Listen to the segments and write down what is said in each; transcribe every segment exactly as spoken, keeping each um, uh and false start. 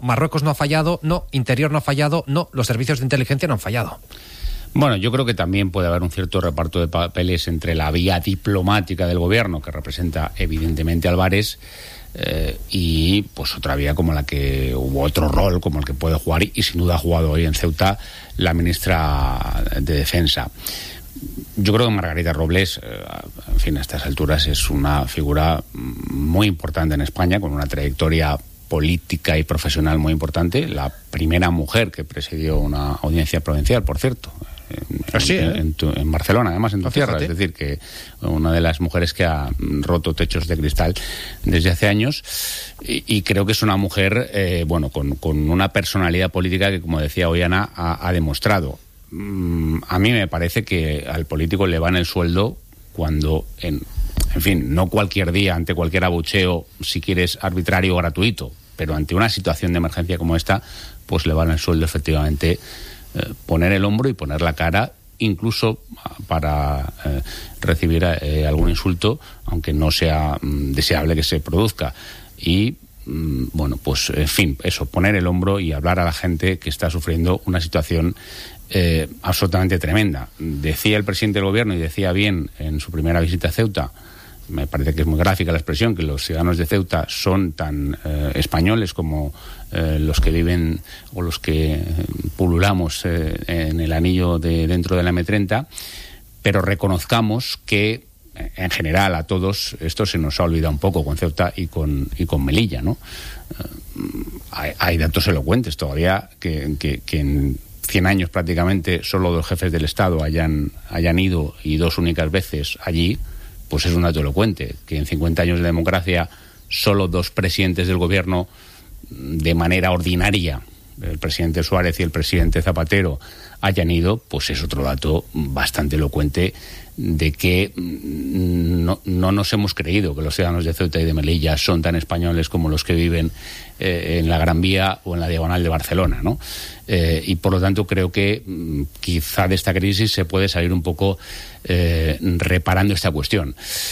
Marruecos no ha fallado, no, Interior no ha fallado, no, los servicios de inteligencia no han fallado. Bueno, yo creo que también puede haber un cierto reparto de papeles entre la vía diplomática del gobierno, que representa evidentemente a Álvarez, eh, y pues otra vía como la que hubo otro rol, como el que puede jugar, y, y sin duda ha jugado hoy en Ceuta la ministra de Defensa. Yo creo que Margarita Robles, eh, en fin, a estas alturas es una figura muy importante en España, con una trayectoria política y profesional muy importante, la primera mujer que presidió una audiencia provincial, por cierto, en, Así, ¿eh? en, en, tu, en Barcelona, además en tu tierra, fíjate. es decir, que una de las mujeres que ha roto techos de cristal desde hace años, y, y creo que es una mujer, eh, bueno, con, con una personalidad política que, como decía hoy Ana, ha, ha demostrado. Mm, a mí me parece que al político le van el sueldo cuando, en, en fin, no cualquier día, ante cualquier abucheo, si quieres, arbitrario o gratuito, pero ante una situación de emergencia como esta, pues le van el sueldo efectivamente eh, poner el hombro y poner la cara, incluso para eh, recibir eh, algún insulto, aunque no sea mm, deseable que se produzca. Y mm, bueno, pues en fin, eso, poner el hombro y hablar a la gente que está sufriendo una situación eh, absolutamente tremenda. Decía el presidente del gobierno, y decía bien en su primera visita a Ceuta, me parece que es muy gráfica la expresión, que los ciudadanos de Ceuta son tan eh, españoles como eh, los que viven o los que pululamos eh, en el anillo de dentro de la eme treinta, pero reconozcamos que en general a todos esto se nos ha olvidado un poco con Ceuta y con, y con Melilla, ¿no? Eh, hay, hay datos elocuentes todavía que, que, que en cien años prácticamente solo dos jefes del Estado hayan, hayan ido, y dos únicas veces allí. Pues es un dato elocuente, que en cincuenta años de democracia solo dos presidentes del gobierno de manera ordinaria, el presidente Suárez y el presidente Zapatero, hayan ido, pues es otro dato bastante elocuente de que no, no nos hemos creído que los ciudadanos de Ceuta y de Melilla son tan españoles como los que viven eh, en la Gran Vía o en la Diagonal de Barcelona, ¿no? Eh, y por lo tanto creo que mm, quizá de esta crisis se puede salir un poco eh, reparando esta cuestión.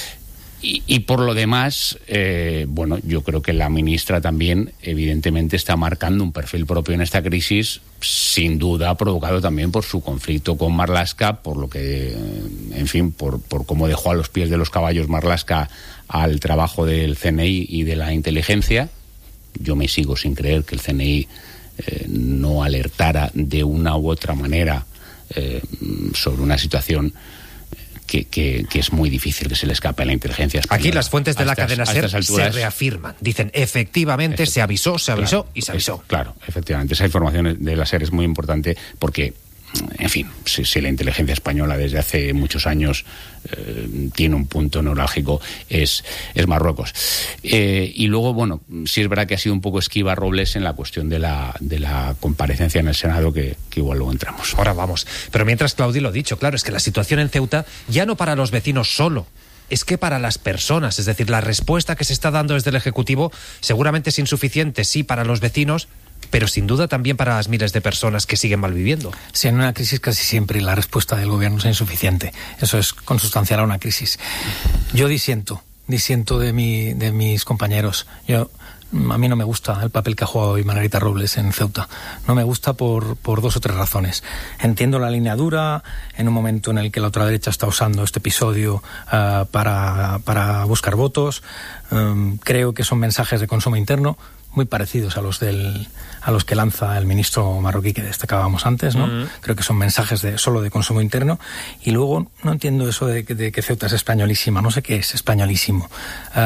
Y, y por lo demás, eh, bueno, yo creo que la ministra también evidentemente está marcando un perfil propio en esta crisis, sin duda provocado también por su conflicto con Marlaska, por lo que, en fin, por, por cómo dejó a los pies de los caballos Marlaska al trabajo del ce ene i y de la inteligencia. Yo me sigo sin creer que el ce ene i eh, no alertara de una u otra manera eh, sobre una situación Que, que, que es muy difícil que se le escape a la inteligencia española. Aquí las fuentes de a la estas, cadena SER se reafirman. Dicen, efectivamente, se avisó, se avisó claro, y se avisó. Es, claro, efectivamente. Esa información de la SER es muy importante porque, en fin, si, si la inteligencia española desde hace muchos años eh, tiene un punto neurálgico, es, es Marruecos. Eh, y luego, bueno, sí es verdad que ha sido un poco esquiva Robles en la cuestión de la, de la comparecencia en el Senado, que, que igual luego entramos. Ahora vamos. Pero mientras, Claudio, lo dicho, claro, es que la situación en Ceuta, ya no para los vecinos solo, es que para las personas, es decir, la respuesta que se está dando desde el Ejecutivo seguramente es insuficiente, sí, para los vecinos, pero sin duda también para las miles de personas que siguen malviviendo. Sí, en una crisis casi siempre la respuesta del gobierno es insuficiente. Eso es consustancial a una crisis. Yo disiento, disiento de, mi, de mis compañeros. Yo, a mí no me gusta el papel que ha jugado hoy Margarita Robles en Ceuta. No me gusta por, por dos o tres razones. Entiendo la línea dura en un momento en el que la ultraderecha está usando este episodio uh, para, para buscar votos. Um, creo que son mensajes de consumo interno muy parecidos a los del a los que lanza el ministro marroquí que destacábamos antes, ¿no? Uh-huh. Creo que son mensajes de solo de consumo interno. Y luego no entiendo eso de, de que Ceuta es españolísima. No sé qué es españolísimo. Uh,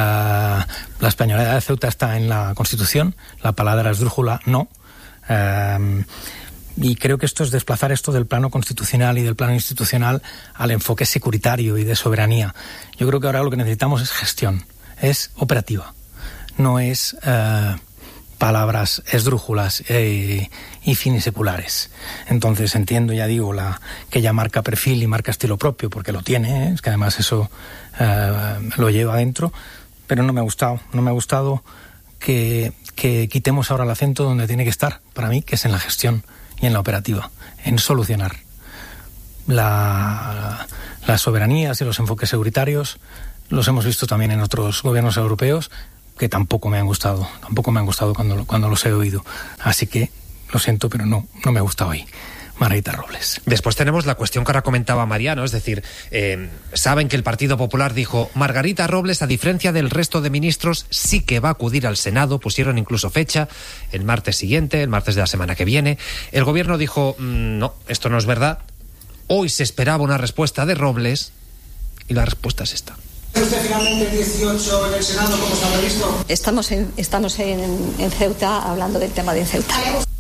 la españolidad de Ceuta está en la Constitución. La palabra esdrújula no. Uh, y creo que esto es desplazar esto del plano constitucional y del plano institucional al enfoque securitario y de soberanía. Yo creo que ahora lo que necesitamos es gestión, es operativa. No es uh, palabras esdrújulas eh, y finiseculares. Entonces entiendo, ya digo, la que ella marca perfil y marca estilo propio, porque lo tiene, ¿eh? Es que además eso uh, lo lleva adentro, pero no me ha gustado, no me ha gustado que, que quitemos ahora el acento donde tiene que estar, para mí, que es en la gestión y en la operativa, en solucionar. La, las soberanías y los enfoques seguritarios los hemos visto también en otros gobiernos europeos, que tampoco me han gustado, tampoco me han gustado cuando, cuando los he oído. Así que, lo siento, pero no, no me gusta hoy Margarita Robles. Después tenemos la cuestión que ahora comentaba Mariano, es decir, eh, saben que el Partido Popular dijo Margarita Robles, a diferencia del resto de ministros, sí que va a acudir al Senado, pusieron incluso fecha, el martes siguiente, el martes de la semana que viene. El gobierno dijo, mmm, no, esto no es verdad. Hoy se esperaba una respuesta de Robles y la respuesta es esta. ¿Usted finalmente dieciocho en el Senado, como está previsto? Estamos en, estamos en, en Ceuta, hablando del tema de Ceuta.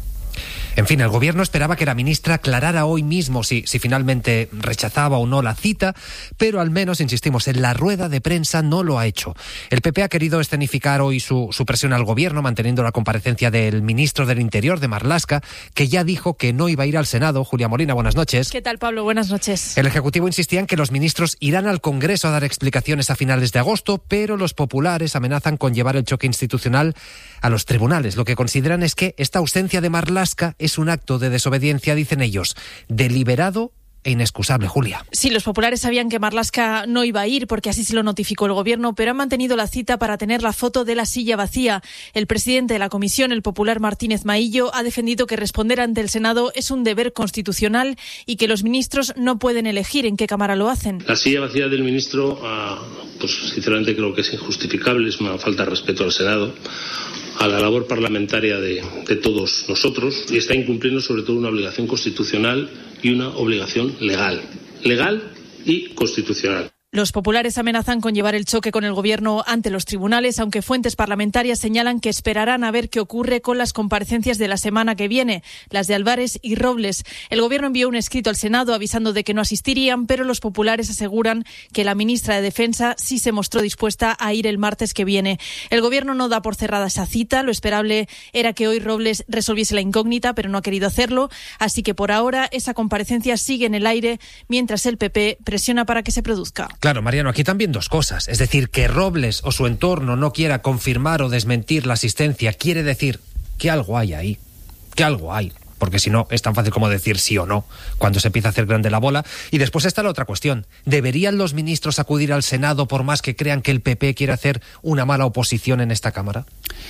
En fin, el gobierno esperaba que la ministra aclarara hoy mismo si, si finalmente rechazaba o no la cita, pero al menos, insistimos, en la rueda de prensa no lo ha hecho. El P P ha querido escenificar hoy su, su presión al gobierno, manteniendo la comparecencia del ministro del Interior, de Marlaska, que ya dijo que no iba a ir al Senado. Julia Molina, buenas noches. ¿Qué tal, Pablo? Buenas noches. El Ejecutivo insistía en que los ministros irán al Congreso a dar explicaciones a finales de agosto, pero los populares amenazan con llevar el choque institucional a los tribunales. Lo que consideran es que esta ausencia de Marlaska es un acto de desobediencia, dicen ellos, deliberado e inexcusable, Julia. Sí, los populares sabían que Marlaska no iba a ir porque así se lo notificó el gobierno, pero han mantenido la cita para tener la foto de la silla vacía. El presidente de la comisión, el popular Martínez Maillo, ha defendido que responder ante el Senado es un deber constitucional y que los ministros no pueden elegir en qué cámara lo hacen. La silla vacía del ministro, pues sinceramente creo que es injustificable, es una falta de respeto al Senado, a la labor parlamentaria de, de todos nosotros, y está incumpliendo sobre todo una obligación constitucional y una obligación legal, legal y constitucional. Los populares amenazan con llevar el choque con el gobierno ante los tribunales, aunque fuentes parlamentarias señalan que esperarán a ver qué ocurre con las comparecencias de la semana que viene, las de Álvarez y Robles. El gobierno envió un escrito al Senado avisando de que no asistirían, pero los populares aseguran que la ministra de Defensa sí se mostró dispuesta a ir el martes que viene. El gobierno no da por cerrada esa cita. Lo esperable era que hoy Robles resolviese la incógnita, pero no ha querido hacerlo. Así que por ahora esa comparecencia sigue en el aire, mientras el P P presiona para que se produzca. Claro, Mariano, aquí también dos cosas. Es decir, que Robles o su entorno no quiera confirmar o desmentir la asistencia quiere decir que algo hay ahí, que algo hay. Porque si no, es tan fácil como decir sí o no, cuando se empieza a hacer grande la bola. Y después está la otra cuestión. ¿Deberían los ministros acudir al Senado por más que crean que el P P quiere hacer una mala oposición en esta Cámara?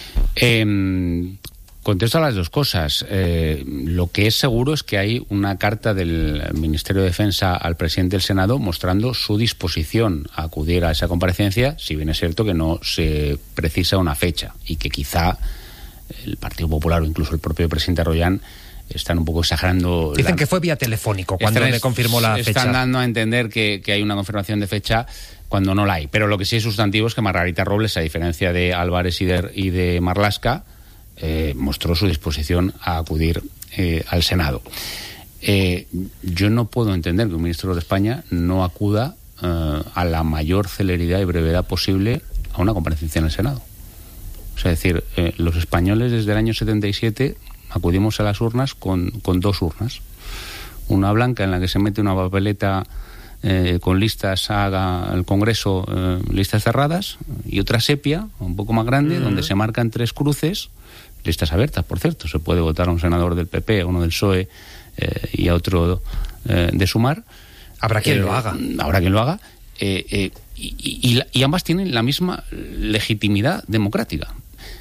Eh... Contesto a las dos cosas. Eh, lo que es seguro es que hay una carta del Ministerio de Defensa al presidente del Senado mostrando su disposición a acudir a esa comparecencia, si bien es cierto que no se precisa una fecha y que quizá el Partido Popular o incluso el propio presidente Royán están un poco exagerando. Dicen la... que fue vía telefónico cuando le confirmó la están fecha. Están dando a entender que, que hay una confirmación de fecha cuando no la hay. Pero lo que sí es sustantivo es que Margarita Robles, a diferencia de Álvarez y de, y de Marlaska, Eh, mostró su disposición a acudir eh, al Senado. Eh, yo no puedo entender que un ministro de España no acuda eh, a la mayor celeridad y brevedad posible a una comparecencia en el Senado. O sea, es decir, eh, los españoles desde el año setenta y siete acudimos a las urnas con, con dos urnas. Una blanca en la que se mete una papeleta eh, con listas haga al Congreso, eh, listas cerradas, y otra sepia, un poco más grande, uh-huh. donde se marcan tres cruces, listas abiertas, por cierto. Se puede votar a un senador del P P, a uno del P S O E eh, y a otro eh, de Sumar. Habrá quien eh, lo haga. Habrá quien lo haga. Eh, eh, y, y, y ambas tienen la misma legitimidad democrática.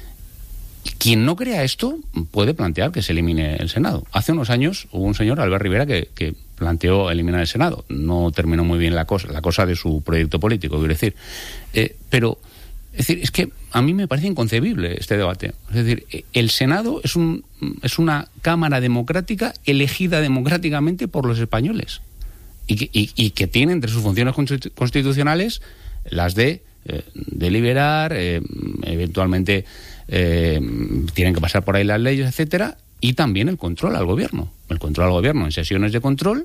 Quien no crea esto puede plantear que se elimine el Senado. Hace unos años hubo un señor, Albert Rivera, que, que planteó eliminar el Senado. No terminó muy bien la cosa, la cosa de su proyecto político, quiero decir. Eh, pero, es decir, es que a mí me parece inconcebible este debate. Es decir, el Senado es, un, es una cámara democrática elegida democráticamente por los españoles. Y que, y, y que tiene entre sus funciones constitucionales las de eh, deliberar, eh, eventualmente eh, tienen que pasar por ahí las leyes, etcétera, y también el control al gobierno. El control al gobierno en sesiones de control,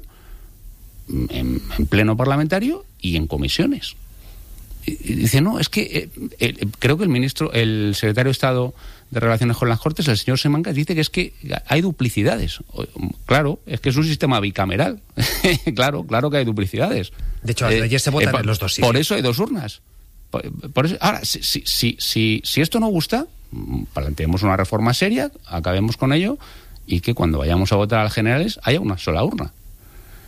en, en pleno parlamentario y en comisiones. Y dice, no, es que eh, eh, creo que el ministro, el secretario de Estado de Relaciones con las Cortes, el señor Semancas, dice que es que hay duplicidades. Claro, es que es un sistema bicameral. claro, claro que hay duplicidades. De hecho, eh, ayer se votan eh, en los dos sitios. Por eso hay dos urnas. Por, por eso, ahora, si, si, si, si, si esto no gusta, planteemos una reforma seria, acabemos con ello, y que cuando vayamos a votar a las generales haya una sola urna.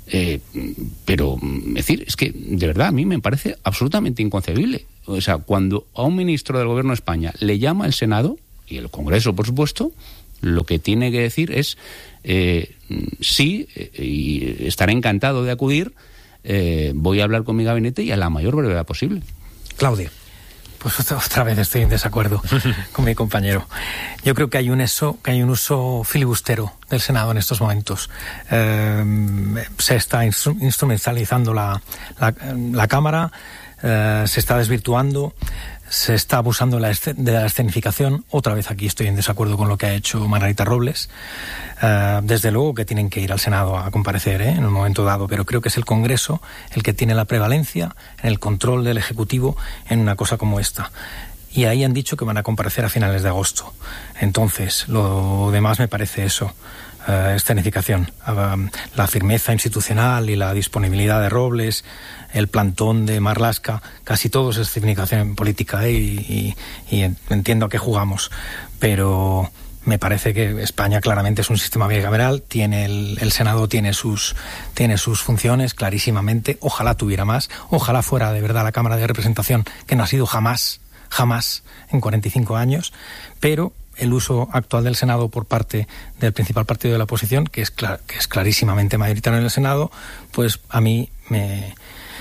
Eh, pero, es decir, es que de verdad a mí me parece absolutamente inconcebible. O sea, cuando a un ministro del Gobierno de España le llama el Senado, y el Congreso, por supuesto, lo que tiene que decir es eh, sí, eh, y estaré encantado de acudir, eh, voy a hablar con mi gabinete y a la mayor brevedad posible. Claudia. Pues otra, otra vez estoy en desacuerdo con mi compañero. Yo creo que hay un uso, que hay un uso filibustero del Senado en estos momentos. Eh, se está instru- instrumentalizando la, la, la Cámara, eh, se está desvirtuando, se está abusando de la, escen- de la escenificación. Otra vez aquí estoy en desacuerdo con lo que ha hecho Margarita Robles. Uh, desde luego que tienen que ir al Senado a comparecer, ¿eh? en un momento dado, pero creo que es el Congreso el que tiene la prevalencia en el control del Ejecutivo en una cosa como esta. Y ahí han dicho que van a comparecer a finales de agosto. Entonces, lo demás me parece eso, uh, escenificación. Uh, la firmeza institucional y la disponibilidad de Robles, el plantón de Marlaska, casi todo es escenificación política, ¿eh? y, y, y entiendo a qué jugamos, pero me parece que España claramente es un sistema bicameral, tiene el, el Senado tiene sus tiene sus funciones clarísimamente, ojalá tuviera más, ojalá fuera de verdad la Cámara de Representación, que no ha sido jamás, jamás en cuarenta y cinco años, pero el uso actual del Senado por parte del principal partido de la oposición, que es, clar, que es clarísimamente mayoritario en el Senado, pues a mí me...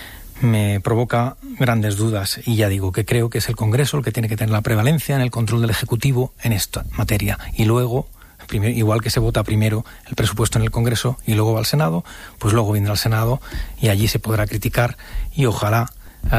me provoca grandes dudas, y ya digo que creo que es el Congreso el que tiene que tener la prevalencia en el control del Ejecutivo en esta materia, y luego, primero, igual que se vota primero el presupuesto en el Congreso y luego va al Senado, pues luego vendrá al Senado y allí se podrá criticar, y ojalá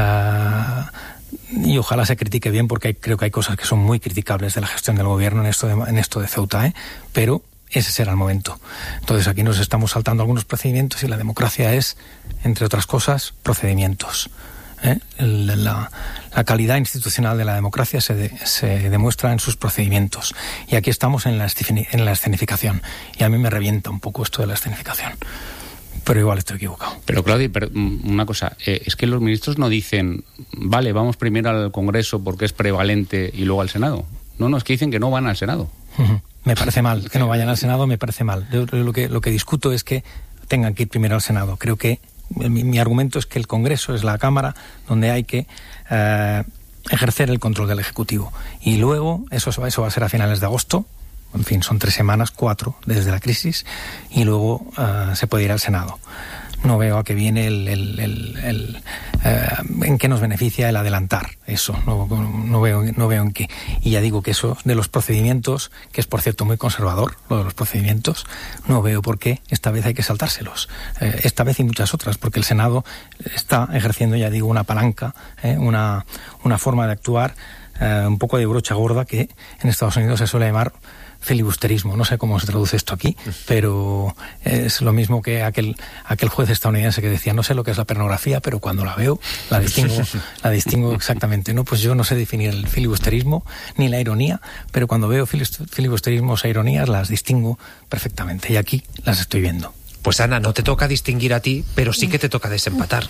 uh, y ojalá se critique bien, porque hay, creo que hay cosas que son muy criticables de la gestión del gobierno en esto de, en esto de Ceuta, ¿eh? pero ese será el momento. Entonces aquí nos estamos saltando algunos procedimientos, y la democracia es, entre otras cosas, procedimientos. ¿eh? La, la calidad institucional de la democracia se, de, se demuestra en sus procedimientos. Y aquí estamos en la, en la escenificación. Y a mí me revienta un poco esto de la escenificación. Pero igual estoy equivocado. Pero Claudia, pero, una cosa, eh, es que los ministros no dicen, vale, vamos primero al Congreso porque es prevalente y luego al Senado. No, no, es que dicen que no van al Senado. Uh-huh. Me parece mal, que no vayan al Senado me parece mal. Yo, lo, que, lo que discuto es que tengan que ir primero al Senado. Creo que mi, mi argumento es que el Congreso es la Cámara donde hay que eh, ejercer el control del Ejecutivo. Y luego, eso, eso va a ser a finales de agosto, en fin, son tres semanas, cuatro, desde la crisis, y luego uh, se puede ir al Senado. No veo a qué viene el, el, el, el uh, en qué nos beneficia el adelantar eso, no, no veo no veo en qué. Y ya digo que eso de los procedimientos, que es por cierto muy conservador, lo de los procedimientos, no veo por qué esta vez hay que saltárselos. Eh, esta vez y muchas otras, porque el Senado está ejerciendo, ya digo, una palanca, eh, una, una forma de actuar eh, un poco de brocha gorda, que en Estados Unidos se suele llamar filibusterismo. No sé cómo se traduce esto aquí, pero es lo mismo que aquel aquel juez estadounidense que decía, no sé lo que es la pornografía, pero cuando la veo la distingo la distingo exactamente. No, pues yo no sé definir el filibusterismo ni la ironía, pero cuando veo filibusterismos e ironías las distingo perfectamente, y aquí las estoy viendo. Pues Ana, no te toca distinguir a ti, pero sí que te toca desempatar.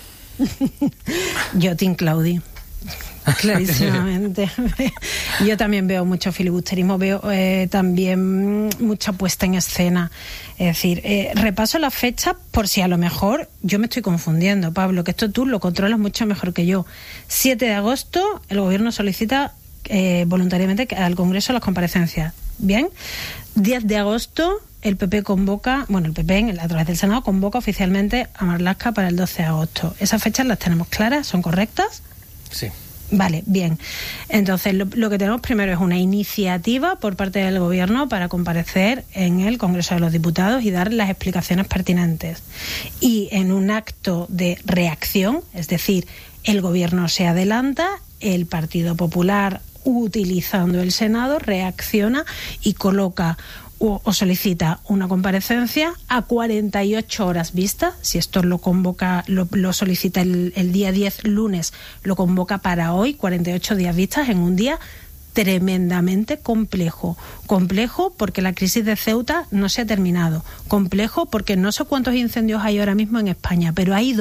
Yo, Team Claudi. Clarísimamente. Yo también veo mucho filibusterismo, veo eh, también mucha puesta en escena. Es decir, eh, repaso la fecha por si a lo mejor yo me estoy confundiendo, Pablo, que esto tú lo controlas mucho mejor que yo. siete de agosto, el gobierno solicita eh, voluntariamente al Congreso las comparecencias. Bien. diez de agosto, el P P convoca, bueno, el P P a través del Senado convoca oficialmente a Marlaska para el doce de agosto. ¿Esas fechas las tenemos claras? ¿Son correctas? Sí. Vale, bien. Entonces, lo, lo que tenemos primero es una iniciativa por parte del Gobierno para comparecer en el Congreso de los Diputados y dar las explicaciones pertinentes. Y en un acto de reacción, es decir, el Gobierno se adelanta, el Partido Popular, utilizando el Senado, reacciona y coloca o solicita una comparecencia a cuarenta y ocho horas vista. Si esto lo convoca, lo, lo solicita el, el día diez, lunes, lo convoca para hoy, cuarenta y ocho días vistas, en un día tremendamente complejo. Complejo porque la crisis de Ceuta no se ha terminado. Complejo porque no sé cuántos incendios hay ahora mismo en España, pero hay dos.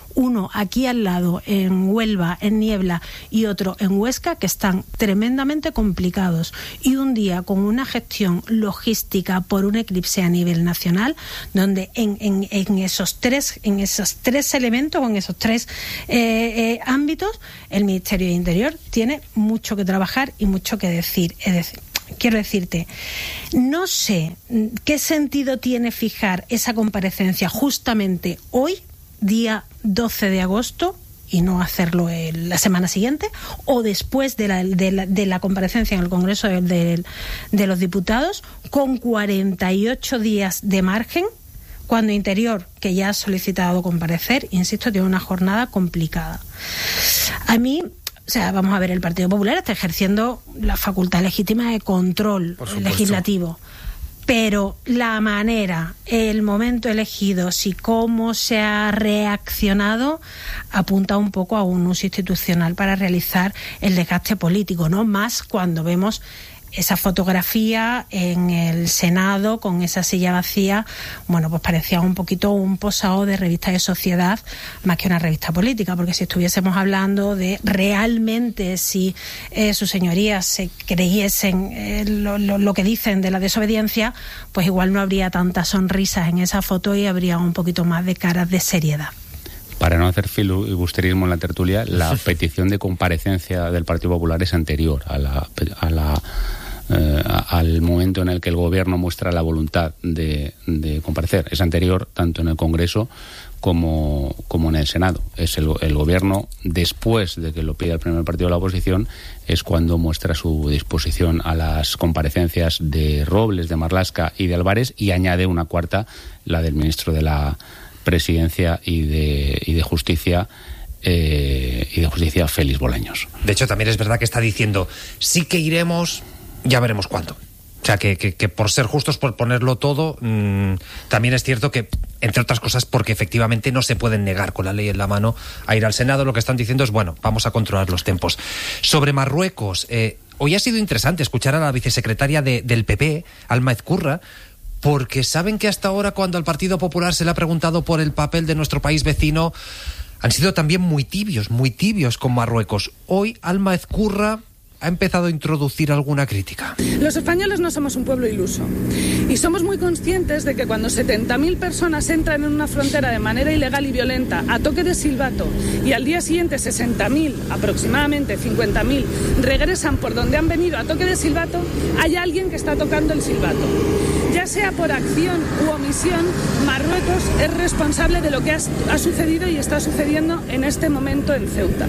uno aquí al lado en Huelva, en Niebla, y otro en Huesca, que están tremendamente complicados, y un día con una gestión logística por un eclipse a nivel nacional, donde en, en, en esos tres en esos tres elementos, en esos tres eh, eh, ámbitos, el Ministerio de Interior tiene mucho que trabajar y mucho que decir. Es decir, quiero decirte, no sé qué sentido tiene fijar esa comparecencia justamente hoy, día doce de agosto, y no hacerlo el, la semana siguiente, o después de la, de la, de la comparecencia en el Congreso de, de, de los Diputados, con cuarenta y ocho días de margen, cuando Interior, que ya ha solicitado comparecer, insisto, tiene una jornada complicada. A mí... O sea, vamos a ver, el Partido Popular está ejerciendo la facultad legítima de control legislativo, pero la manera, el momento elegido, si cómo se ha reaccionado, apunta un poco a un uso institucional para realizar el desgaste político, ¿no? Más cuando vemos esa fotografía en el Senado con esa silla vacía. Bueno, pues parecía un poquito un posado de revista de sociedad más que una revista política, porque si estuviésemos hablando de realmente si eh, sus señorías se creyesen eh, lo, lo, lo que dicen de la desobediencia, pues igual no habría tantas sonrisas en esa foto y habría un poquito más de caras de seriedad. Para no hacer filibusterismo en la tertulia, la petición de comparecencia del Partido Popular es anterior a la, a la, eh, al momento en el que el Gobierno muestra la voluntad de, de comparecer. Es anterior tanto en el Congreso como, como en el Senado. Es el, el Gobierno, después de que lo pida el primer partido de la oposición, es cuando muestra su disposición a las comparecencias de Robles, de Marlaska y de Álvarez, y añade una cuarta, la del ministro de la Presidencia y de, y de Justicia eh, y de Justicia, Félix Bolaños. De hecho, también es verdad que está diciendo sí que iremos, ya veremos cuándo. O sea, que, que, que por ser justos, por ponerlo todo, mmm, también es cierto que, entre otras cosas, porque efectivamente no se pueden negar con la ley en la mano a ir al Senado. Lo que están diciendo es, bueno, vamos a controlar los tiempos. Sobre Marruecos, eh, hoy ha sido interesante escuchar a la vicesecretaria de, del P P, Alma Ezcurra, porque saben que hasta ahora, cuando al Partido Popular se le ha preguntado por el papel de nuestro país vecino, han sido también muy tibios, muy tibios con Marruecos. Hoy Alma Ezcurra ha empezado a introducir alguna crítica. Los españoles no somos un pueblo iluso y somos muy conscientes de que cuando setenta mil personas entran en una frontera de manera ilegal y violenta a toque de silbato y al día siguiente sesenta mil, aproximadamente cincuenta mil, regresan por donde han venido a toque de silbato, hay alguien que está tocando el silbato. Ya sea por acción u omisión, Marruecos es responsable de lo que ha, ha sucedido y está sucediendo en este momento en Ceuta.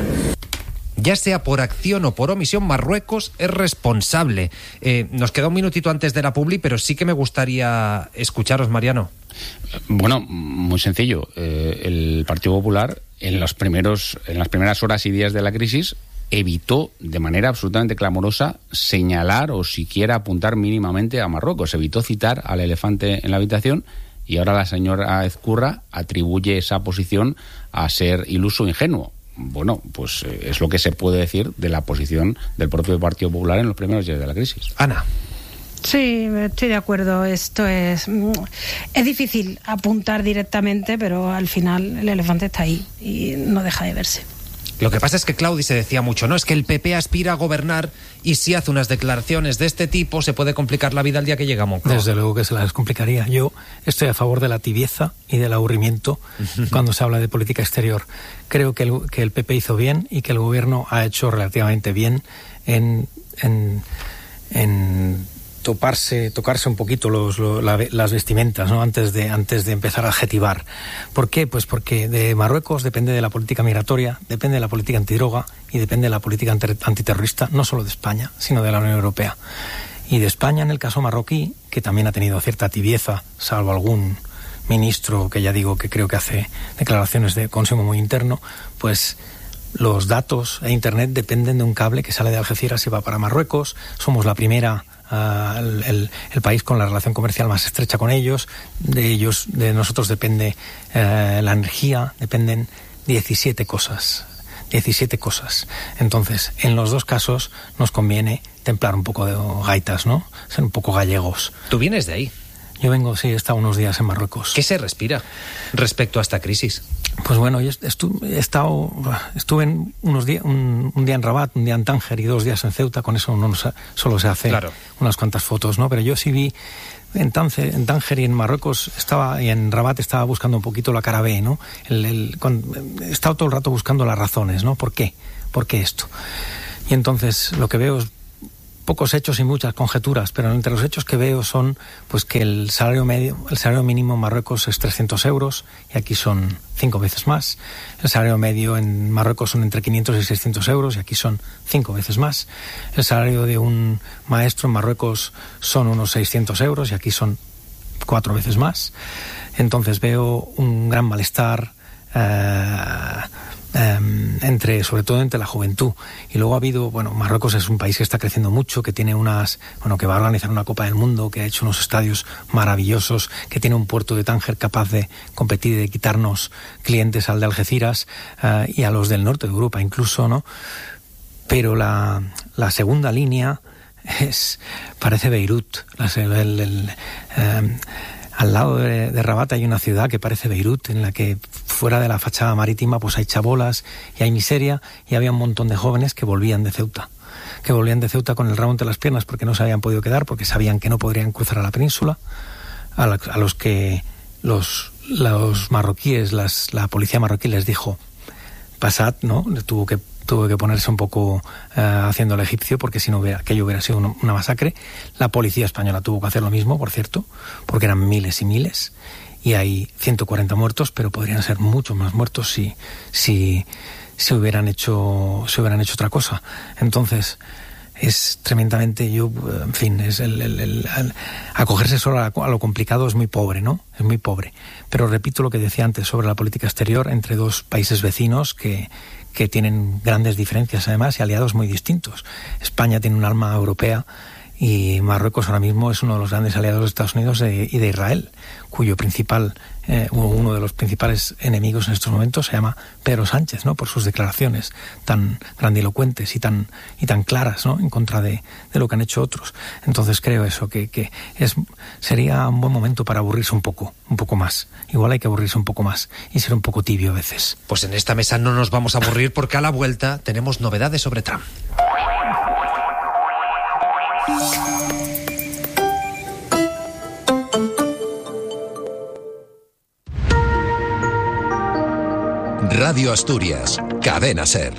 Ya sea por acción o por omisión, Marruecos es responsable. Eh, nos queda un minutito antes de la publi, pero sí que me gustaría escucharos, Mariano. Bueno, muy sencillo. Eh, el Partido Popular, en los primeros, en las primeras horas y días de la crisis, evitó de manera absolutamente clamorosa señalar o siquiera apuntar mínimamente a Marruecos. Evitó citar al elefante en la habitación, y ahora la señora Ezcurra atribuye esa posición a ser iluso, ingenuo. Bueno, pues eh, es lo que se puede decir de la posición del propio Partido Popular en los primeros días de la crisis. Ana. Sí, estoy de acuerdo. Esto es es difícil apuntar directamente, pero al final el elefante está ahí y no deja de verse. Lo que pasa es que Claudi se decía mucho, ¿no? Es que el P P aspira a gobernar y si hace unas declaraciones de este tipo se puede complicar la vida el día que llega a Moncloa. Desde luego que se las complicaría. Yo estoy a favor de la tibieza y del aburrimiento cuando se habla de política exterior. Creo que el, que el P P hizo bien y que el gobierno ha hecho relativamente bien en, en, en toparse, tocarse un poquito los, los, la, las vestimentas, ¿no? Antes de, antes de empezar a adjetivar. ¿Por qué? Pues porque de Marruecos depende de la política migratoria, depende de la política antidroga y depende de la política antiterrorista, no solo de España, sino de la Unión Europea. Y de España, en el caso marroquí, que también ha tenido cierta tibieza, salvo algún ministro que ya digo que creo que hace declaraciones de consumo muy interno, pues los datos e Internet dependen de un cable que sale de Algeciras y va para Marruecos. Somos la primera Uh, el, el, el país con la relación comercial más estrecha con ellos. De ellos, de nosotros depende uh, la energía, dependen diecisiete cosas. diecisiete cosas. Entonces, en los dos casos nos conviene templar un poco de gaitas, ¿no? Ser un poco gallegos. ¿Tú vienes de ahí? Yo vengo, sí, he estado unos días en Marruecos. ¿Qué se respira respecto a esta crisis? Pues bueno, yo estu- he estado, estuve en unos días, un, un día en Rabat, un día en Tánger y dos días en Ceuta. Con eso no se, solo se hace claro. unas cuantas fotos, ¿no? Pero yo sí vi en Tánger, en Tánger y en Marruecos estaba, y en Rabat estaba buscando un poquito la cara B, ¿no? El, el, con, he estado todo el rato buscando las razones, ¿no? ¿Por qué? ¿Por qué esto? Y entonces lo que veo es pocos hechos y muchas conjeturas, pero entre los hechos que veo son pues que el salario medio, el salario mínimo en Marruecos es trescientos euros y aquí son cinco veces más. El salario medio en Marruecos son entre quinientos y seiscientos euros y aquí son cinco veces más. El salario de un maestro en Marruecos son unos seiscientos euros y aquí son cuatro veces más. Entonces veo un gran malestar eh, Um, entre, sobre todo entre la juventud. Y luego ha habido, bueno, Marruecos es un país que está creciendo mucho, que tiene unas, bueno, que va a organizar una Copa del Mundo, que ha hecho unos estadios maravillosos, que tiene un puerto de Tánger capaz de competir y de quitarnos clientes al de Algeciras uh, y a los del norte de Europa incluso, ¿no? Pero la, la segunda línea es, parece Beirut. La, el, el, um, Al lado de, de Rabat hay una ciudad que parece Beirut, en la que fuera de la fachada marítima pues hay chabolas y hay miseria, y había un montón de jóvenes que volvían de Ceuta, que volvían de Ceuta con el rabo entre las piernas porque no se habían podido quedar, porque sabían que no podrían cruzar a la península, a, la, a los que los, los marroquíes, las, la policía marroquí les dijo, pasad, ¿no? Tuvo que tuvo que ponerse un poco uh, haciendo el egipcio, porque si no hubiera, aquello hubiera sido una, una masacre. La policía española tuvo que hacer lo mismo, por cierto, porque eran miles y miles, y hay ciento cuarenta muertos, pero podrían ser muchos más muertos si, si, si hubieran hecho, si hubieran hecho otra cosa. Entonces, es tremendamente, yo, en fin, es el, el, el, el acogerse solo a, a lo complicado es muy pobre, ¿no? Es muy pobre. Pero repito lo que decía antes sobre la política exterior entre dos países vecinos que que tienen grandes diferencias además y aliados muy distintos. España tiene un alma europea y Marruecos ahora mismo es uno de los grandes aliados de Estados Unidos de, y de Israel, cuyo principal, eh, uno de los principales enemigos en estos momentos se llama Pedro Sánchez, ¿no? Por sus declaraciones tan grandilocuentes y tan y tan claras, ¿no? En contra de, de lo que han hecho otros. Entonces creo eso, que, que es sería un buen momento para aburrirse un poco, un poco más. Igual hay que aburrirse un poco más y ser un poco tibio a veces. Pues en esta mesa no nos vamos a aburrir porque a la vuelta tenemos novedades sobre Trump. Radio Asturias, Cadena SER.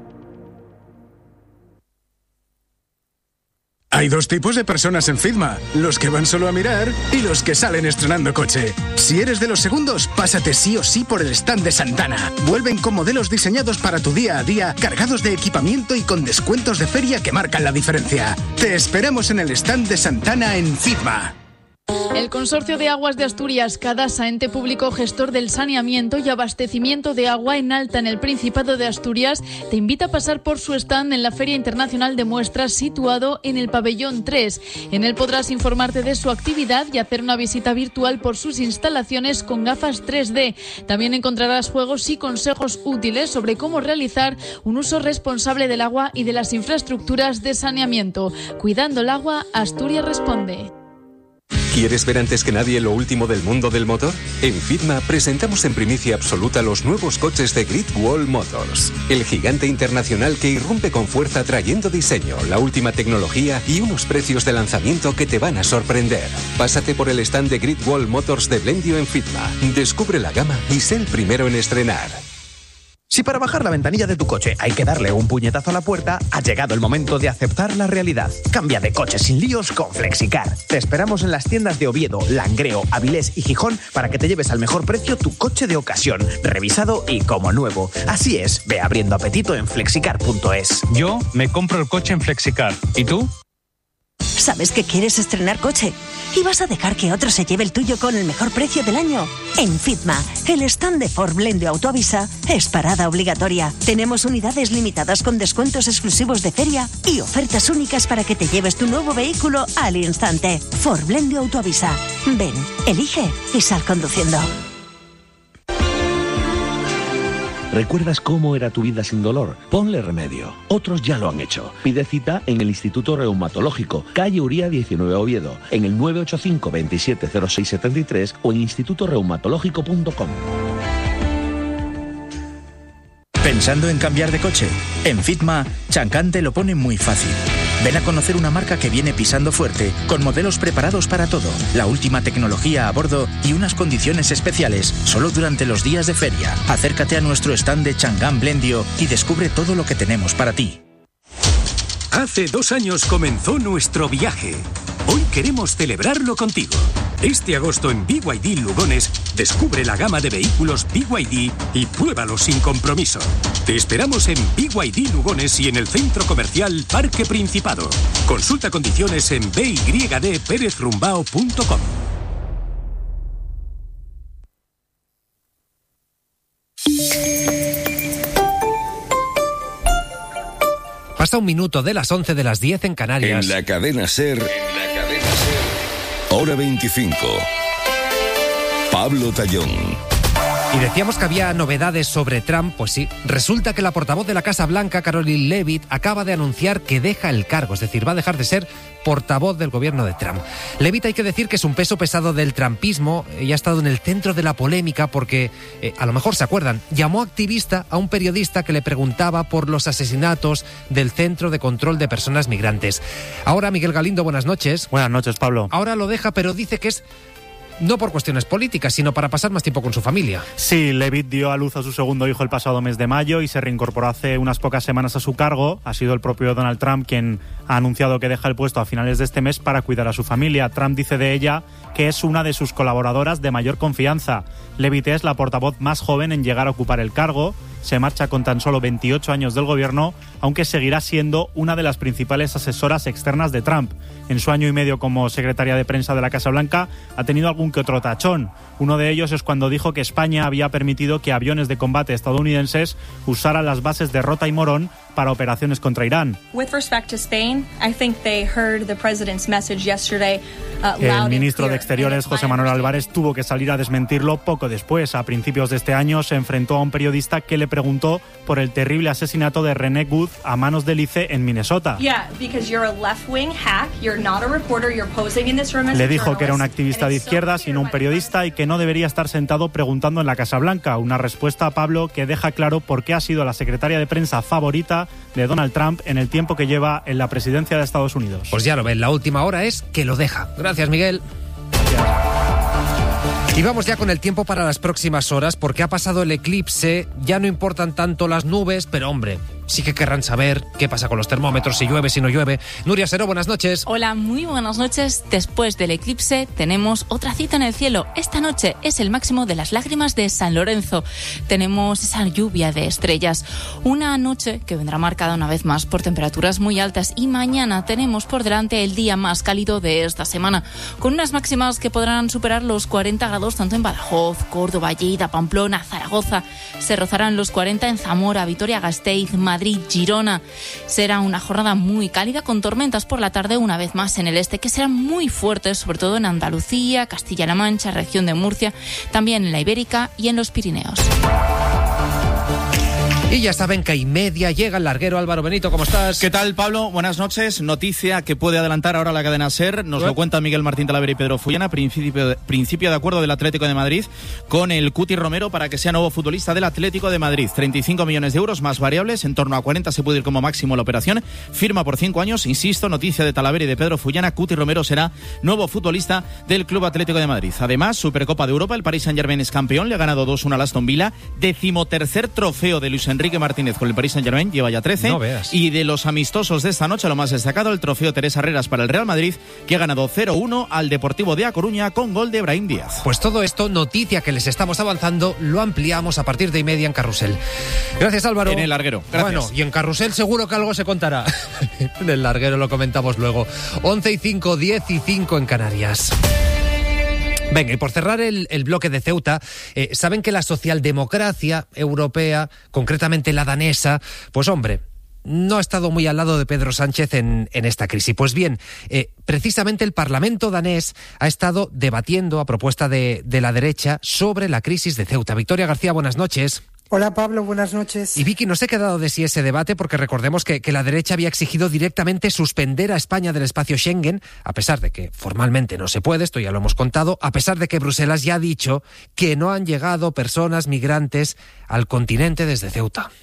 Hay dos tipos de personas en Fitma, los que van solo a mirar y los que salen estrenando coche. Si eres de los segundos, pásate sí o sí por el stand de Santana. Vuelven con modelos diseñados para tu día a día, cargados de equipamiento y con descuentos de feria que marcan la diferencia. Te esperamos en el stand de Santana en Fitma. El Consorcio de Aguas de Asturias, Cadasa, ente público gestor del saneamiento y abastecimiento de agua en alta en el Principado de Asturias, te invita a pasar por su stand en la Feria Internacional de Muestras situado en el Pabellón tres. En él podrás informarte de su actividad y hacer una visita virtual por sus instalaciones con gafas tres D. También encontrarás juegos y consejos útiles sobre cómo realizar un uso responsable del agua y de las infraestructuras de saneamiento. Cuidando el agua, Asturias responde. ¿Quieres ver antes que nadie lo último del mundo del motor? En Fitma presentamos en primicia absoluta los nuevos coches de Great Wall Motors, el gigante internacional que irrumpe con fuerza trayendo diseño, la última tecnología y unos precios de lanzamiento que te van a sorprender. Pásate por el stand de Great Wall Motors de Blendio en Fitma, descubre la gama y sé el primero en estrenar. Si para bajar la ventanilla de tu coche hay que darle un puñetazo a la puerta, ha llegado el momento de aceptar la realidad. Cambia de coche sin líos con Flexicar. Te esperamos en las tiendas de Oviedo, Langreo, Avilés y Gijón para que te lleves al mejor precio tu coche de ocasión, revisado y como nuevo. Así es, ve abriendo apetito en flexicar punto es. Yo me compro el coche en Flexicar. ¿Y tú? ¿Sabes que quieres estrenar coche? ¿Y vas a dejar que otro se lleve el tuyo con el mejor precio del año? En Fitma, el stand de Ford Blendio Autoavisa es parada obligatoria. Tenemos unidades limitadas con descuentos exclusivos de feria y ofertas únicas para que te lleves tu nuevo vehículo al instante. Ford Blendio Autoavisa. Ven, elige y sal conduciendo. ¿Recuerdas cómo era tu vida sin dolor? Ponle remedio. Otros ya lo han hecho. Pide cita en el Instituto Reumatológico, calle Uría diecinueve Oviedo, en el nueve ocho cinco, veintisiete cero seis setenta y tres o en instituto reumatológico punto com. ¿Pensando en cambiar de coche? En Fitma, Changan te lo pone muy fácil. Ven a conocer una marca que viene pisando fuerte, con modelos preparados para todo, la última tecnología a bordo y unas condiciones especiales solo durante los días de feria. Acércate a nuestro stand de Changan Blendio y descubre todo lo que tenemos para ti. Hace dos años comenzó nuestro viaje. Hoy queremos celebrarlo contigo. Este agosto en B Y D Lugones, descubre la gama de vehículos B Y D y pruébalos sin compromiso. Te esperamos en B Y D Lugones y en el centro comercial Parque Principado. Consulta condiciones en b y d perez rumbao punto com. Pasa un minuto de las once de las diez en Canarias. En la cadena SER, en la cadena SER, hora veinticinco. Pablo Tallón. Y decíamos que había novedades sobre Trump, pues sí, resulta que la portavoz de la Casa Blanca, Caroline Leavitt, acaba de anunciar que deja el cargo, es decir, va a dejar de ser portavoz del gobierno de Trump. Leavitt, hay que decir que es un peso pesado del trumpismo y ha estado en el centro de la polémica porque, eh, a lo mejor se acuerdan, llamó activista a un periodista que le preguntaba por los asesinatos del Centro de Control de Personas Migrantes. Ahora, Miguel Galindo, buenas noches. Buenas noches, Pablo. Ahora lo deja, pero dice que es no por cuestiones políticas, sino para pasar más tiempo con su familia. Sí, Leavitt dio a luz a su segundo hijo el pasado mes de mayo y se reincorporó hace unas pocas semanas a su cargo. Ha sido el propio Donald Trump quien ha anunciado que deja el puesto a finales de este mes para cuidar a su familia. Trump dice de ella que es una de sus colaboradoras de mayor confianza. Leavitt es la portavoz más joven en llegar a ocupar el cargo. Se marcha con tan solo veintiocho años del gobierno, aunque seguirá siendo una de las principales asesoras externas de Trump. En su año y medio como secretaria de prensa de la Casa Blanca ha tenido algún que otro tachón. Uno de ellos es cuando dijo que España había permitido que aviones de combate estadounidenses usaran las bases de Rota y Morón para operaciones contra Irán. With respect to Spain, I think they heard the president's message yesterday. Uh, El ministro de Exteriores, José Manuel Álvarez, tuvo que salir a desmentirlo poco después. A principios de este año se enfrentó a un periodista que le preguntó por el terrible asesinato de René Good a manos de Lice en Minnesota. Yeah, because you're a left-wing hack, you're not a reporter, you're posing in this room as a Le dijo journalist, que era un activista de izquierda, sino un periodista, y que no debería estar sentado preguntando en la Casa Blanca. Una respuesta a Pablo que deja claro por qué ha sido la secretaria de prensa favorita de Donald Trump en el tiempo que lleva en la presidencia de Estados Unidos. Pues ya lo ven, la última hora es que lo deja. Gracias, Miguel. Y vamos ya con el tiempo para las próximas horas, porque ha pasado el eclipse, ya no importan tanto las nubes, pero hombre, sí que querrán saber qué pasa con los termómetros, si llueve, si no llueve. Nuria Seró, buenas noches. Hola, muy buenas noches. Después del eclipse tenemos otra cita en el cielo. Esta noche es el máximo de las lágrimas de San Lorenzo. Tenemos esa lluvia de estrellas. Una noche que vendrá marcada una vez más por temperaturas muy altas, y mañana tenemos por delante el día más cálido de esta semana, con unas máximas que podrán superar los cuarenta grados tanto en Badajoz, Córdoba, Lleida, Pamplona, Zaragoza. Se rozarán los cuarenta en Zamora, Vitoria-Gasteiz, Madrid, Girona. Será una jornada muy cálida con tormentas por la tarde una vez más en el este, que serán muy fuertes, sobre todo en Andalucía, Castilla-La Mancha, región de Murcia, también en la Ibérica y en los Pirineos. Y ya saben que hay media llega el larguero. Álvaro Benito, ¿cómo estás? ¿Qué tal, Pablo? Buenas noches. Noticia que puede adelantar ahora la cadena SER. Nos lo cuenta Miguel Martín Talavera y Pedro Fullana. Principio de, principio de acuerdo del Atlético de Madrid con el Cuti Romero para que sea nuevo futbolista del Atlético de Madrid. treinta y cinco millones de euros más variables. En torno a cuarenta se puede ir como máximo la operación. Firma por cinco años. Insisto, noticia de Talavera y de Pedro Fullana. Cuti Romero será nuevo futbolista del Club Atlético de Madrid. Además, Supercopa de Europa. El Paris Saint-Germain es campeón. Le ha ganado dos uno al Aston Villa. Decimotercer trofeo de Luis Enrique Martínez con el Paris Saint-Germain, lleva ya trece. No veas. Y de los amistosos de esta noche, lo más destacado, el trofeo Teresa Herreras para el Real Madrid, que ha ganado cero uno al Deportivo de A Coruña con gol de Brahim Díaz. Pues todo esto, noticia que les estamos avanzando, lo ampliamos a partir de y media en Carrusel. Gracias, Álvaro. En el larguero. Gracias. Bueno, y en Carrusel seguro que algo se contará. En el larguero lo comentamos luego. once y cinco, diez y cinco en Canarias. Venga, y por cerrar el, el bloque de Ceuta, eh, saben que la socialdemocracia europea, concretamente la danesa, pues hombre, no ha estado muy al lado de Pedro Sánchez en, en esta crisis. Pues bien, eh, precisamente el Parlamento danés ha estado debatiendo a propuesta de, de la derecha sobre la crisis de Ceuta. Victoria García, buenas noches. Hola Pablo, buenas noches. Y Vicky, no se ha quedado de sí ese debate porque recordemos que, que la derecha había exigido directamente suspender a España del espacio Schengen, a pesar de que formalmente no se puede, esto ya lo hemos contado, a pesar de que Bruselas ya ha dicho que no han llegado personas migrantes al continente desde Ceuta.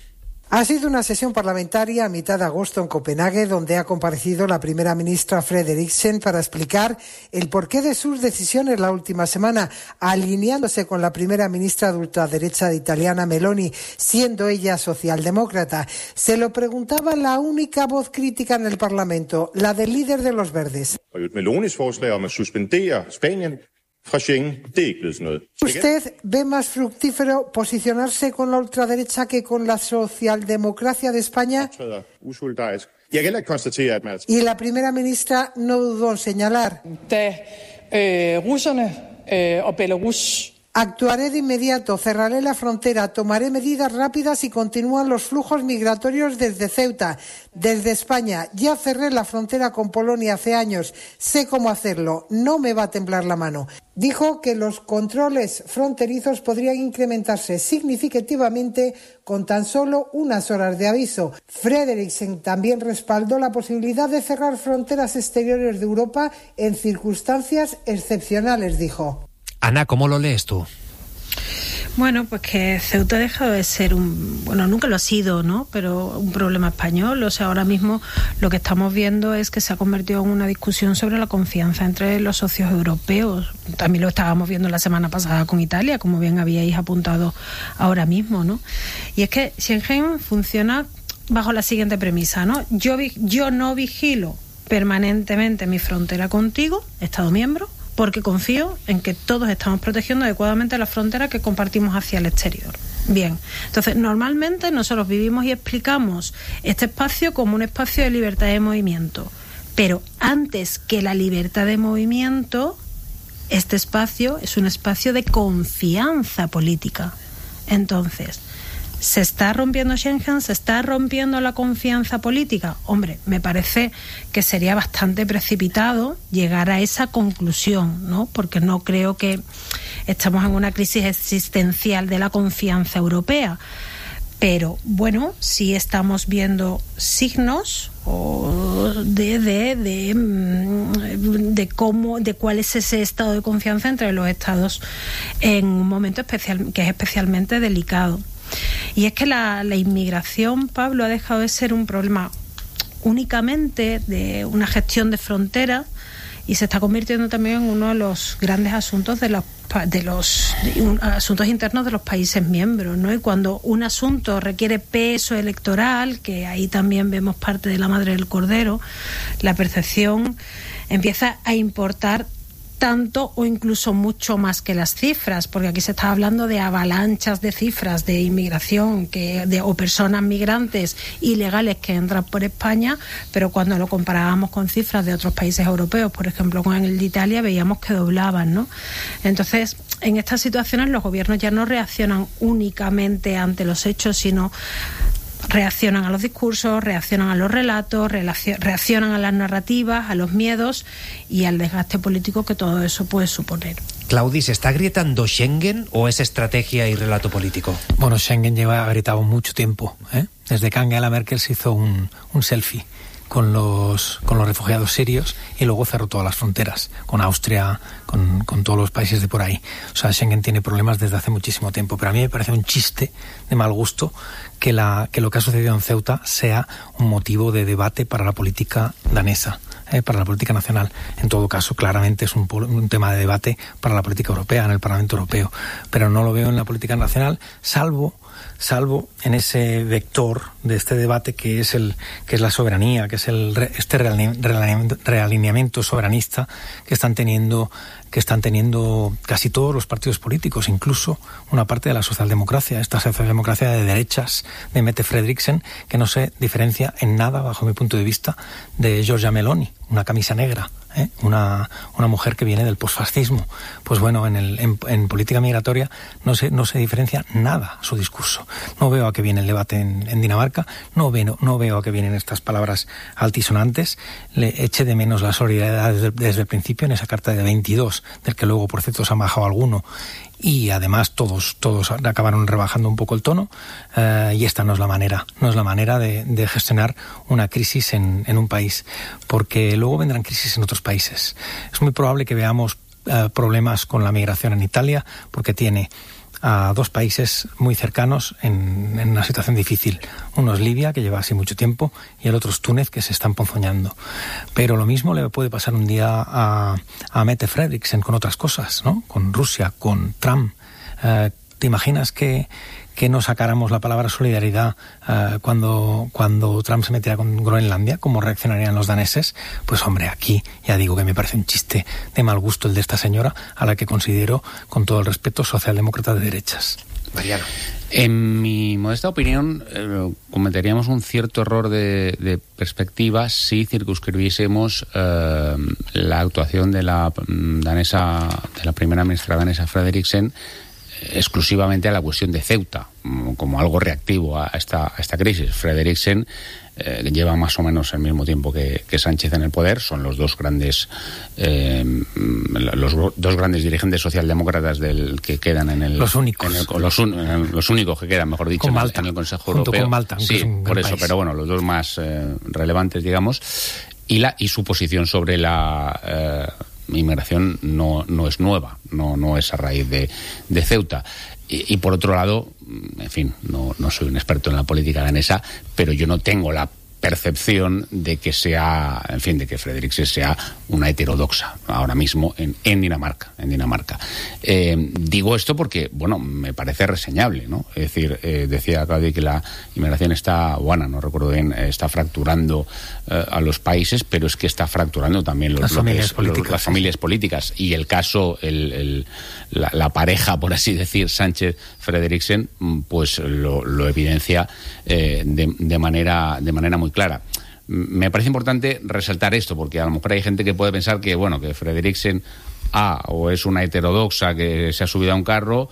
Ha sido una sesión parlamentaria a mitad de agosto en Copenhague, donde ha comparecido la primera ministra Frederiksen para explicar el porqué de sus decisiones la última semana, alineándose con la primera ministra de ultraderecha italiana Meloni, siendo ella socialdemócrata. Se lo preguntaba la única voz crítica en el Parlamento, la del líder de los Verdes. Melonis forslag om at suspendere Spanien fra Schengen, det er ikke blevet sådan noget. ¿Usted ve más fructífero posicionarse con la ultraderecha que con la socialdemocracia de España? Usolidarisk. Jeg kan heller ikke konstatere, at man... Y la primera ministra no dudó en señalar. Da øh, russerne øh, og Belarus... Actuaré de inmediato, cerraré la frontera, tomaré medidas rápidas y continúan los flujos migratorios desde Ceuta, desde España. Ya cerré la frontera con Polonia hace años, sé cómo hacerlo, no me va a temblar la mano. Dijo que los controles fronterizos podrían incrementarse significativamente con tan solo unas horas de aviso. Frederiksen también respaldó la posibilidad de cerrar fronteras exteriores de Europa en circunstancias excepcionales, dijo. Ana, ¿cómo lo lees tú? Bueno, pues que Ceuta ha dejado de ser un, bueno, nunca lo ha sido, ¿no? Pero un problema español. O sea, ahora mismo lo que estamos viendo es que se ha convertido en una discusión sobre la confianza entre los socios europeos. También lo estábamos viendo la semana pasada con Italia, como bien habíais apuntado ahora mismo, ¿no? Y es que Schengen funciona bajo la siguiente premisa, ¿no? Yo, yo no vigilo permanentemente mi frontera contigo, Estado miembro, porque confío en que todos estamos protegiendo adecuadamente la frontera que compartimos hacia el exterior. Bien, entonces normalmente nosotros vivimos y explicamos este espacio como un espacio de libertad de movimiento, pero antes que la libertad de movimiento, este espacio es un espacio de confianza política. Entonces, ¿se está rompiendo Schengen? ¿Se está rompiendo la confianza política? Hombre, me parece que sería bastante precipitado llegar a esa conclusión, ¿no? Porque no creo que estamos en una crisis existencial de la confianza europea. Pero, bueno, sí estamos viendo signos de, de, de, de cómo, de cuál es ese estado de confianza entre los estados en un momento especial, que es especialmente delicado. Y es que la, la inmigración, Pablo, ha dejado de ser un problema únicamente de una gestión de fronteras y se está convirtiendo también en uno de los grandes asuntos de los, de los de un, asuntos internos de los países miembros, ¿no? Y cuando un asunto requiere peso electoral, que ahí también vemos parte de la madre del cordero, la percepción empieza a importar tanto o incluso mucho más que las cifras, porque aquí se está hablando de avalanchas de cifras de inmigración que de, o personas migrantes ilegales que entran por España, pero cuando lo comparábamos con cifras de otros países europeos, por ejemplo con el de Italia, veíamos que doblaban, ¿no? Entonces, en estas situaciones los gobiernos ya no reaccionan únicamente ante los hechos, sino reaccionan a los discursos, reaccionan a los relatos, reaccionan a las narrativas, a los miedos y al desgaste político que todo eso puede suponer. Claudi, ¿se está agrietando Schengen o es estrategia y relato político? Bueno, Schengen lleva agrietado mucho tiempo, ¿eh? Desde que Angela Merkel se hizo un, un selfie con los con los refugiados sirios y luego cerró todas las fronteras con Austria, con, con todos los países de por ahí. O sea, Schengen tiene problemas desde hace muchísimo tiempo, pero a mí me parece un chiste de mal gusto que la que lo que ha sucedido en Ceuta sea un motivo de debate para la política danesa, eh, para la política nacional. En todo caso, claramente es un, un tema de debate para la política europea, en el Parlamento Europeo, pero no lo veo en la política nacional, salvo salvo en ese vector de este debate que es el que es la soberanía, que es el este realineamiento soberanista que están teniendo que están teniendo casi todos los partidos políticos, incluso una parte de la socialdemocracia, esta socialdemocracia de derechas de Mette Frederiksen, que no se diferencia en nada, bajo mi punto de vista, de Giorgia Meloni, una camisa negra, ¿eh? una una mujer que viene del posfascismo. Pues bueno, en el en, en política migratoria no se no se diferencia nada su discurso. No veo a qué viene el debate en, en Dinamarca, no veo no veo a qué vienen estas palabras altisonantes. Le eché de menos la solidaridad desde, desde el principio en esa carta de veintidós, del que luego por cierto se ha bajado alguno. Y además todos todos acabaron rebajando un poco el tono, eh, y esta no es la manera, no es la manera de, de gestionar una crisis en, en un país, porque luego vendrán crisis en otros países. Es muy probable que veamos eh, problemas con la migración en Italia, porque tiene a dos países muy cercanos en, en una situación difícil. Uno es Libia, que lleva así mucho tiempo, y el otro es Túnez, que se está emponzoñando. Pero lo mismo le puede pasar un día a, a Mette Frederiksen con otras cosas, ¿no? Con Rusia, con Trump. Eh, ¿Te imaginas que, que no sacáramos la palabra solidaridad uh, cuando, cuando Trump se metiera con Groenlandia? ¿Cómo reaccionarían los daneses? Pues hombre, aquí ya digo que me parece un chiste de mal gusto el de esta señora, a la que considero, con todo el respeto, socialdemócrata de derechas. Mariano. En mi modesta opinión, eh, cometeríamos un cierto error de, de perspectiva si circunscribiésemos eh, la actuación de la danesa, de la primera ministra danesa Frederiksen, exclusivamente a la cuestión de Ceuta, como algo reactivo a esta, a esta crisis. Frederiksen eh, lleva más o menos el mismo tiempo que, que Sánchez en el poder, son los dos grandes eh, los dos grandes dirigentes socialdemócratas del que quedan en el los únicos en el, los, un, los únicos que quedan, mejor dicho, con en, Malta, el, en el Consejo junto Europeo. Con Malta, sí, es un por eso, país. Pero bueno, los dos más eh, relevantes, digamos, y la y su posición sobre la eh, inmigración no, no es nueva, no, no es a raíz de, de Ceuta. Y, y por otro lado, en fin, no, no soy un experto en la política danesa, pero yo no tengo la percepción de que sea, en fin, de que Frederiksen sea una heterodoxa ahora mismo en, en Dinamarca, en Dinamarca. Eh, digo esto porque, bueno, me parece reseñable, ¿no? Es decir, eh, decía Claudia que la inmigración está, bueno, no recuerdo bien, está fracturando eh, a los países, pero es que está fracturando también los, las, familias bloques, políticas, los, las sí. familias políticas. Y el caso, el, el, la, la pareja, por así decir, Sánchez-Frederiksen, pues lo, lo evidencia eh, de, de manera, de manera muy clara. Me parece importante resaltar esto, porque a lo mejor hay gente que puede pensar que, bueno, que Frederiksen A, o es una heterodoxa que se ha subido a un carro,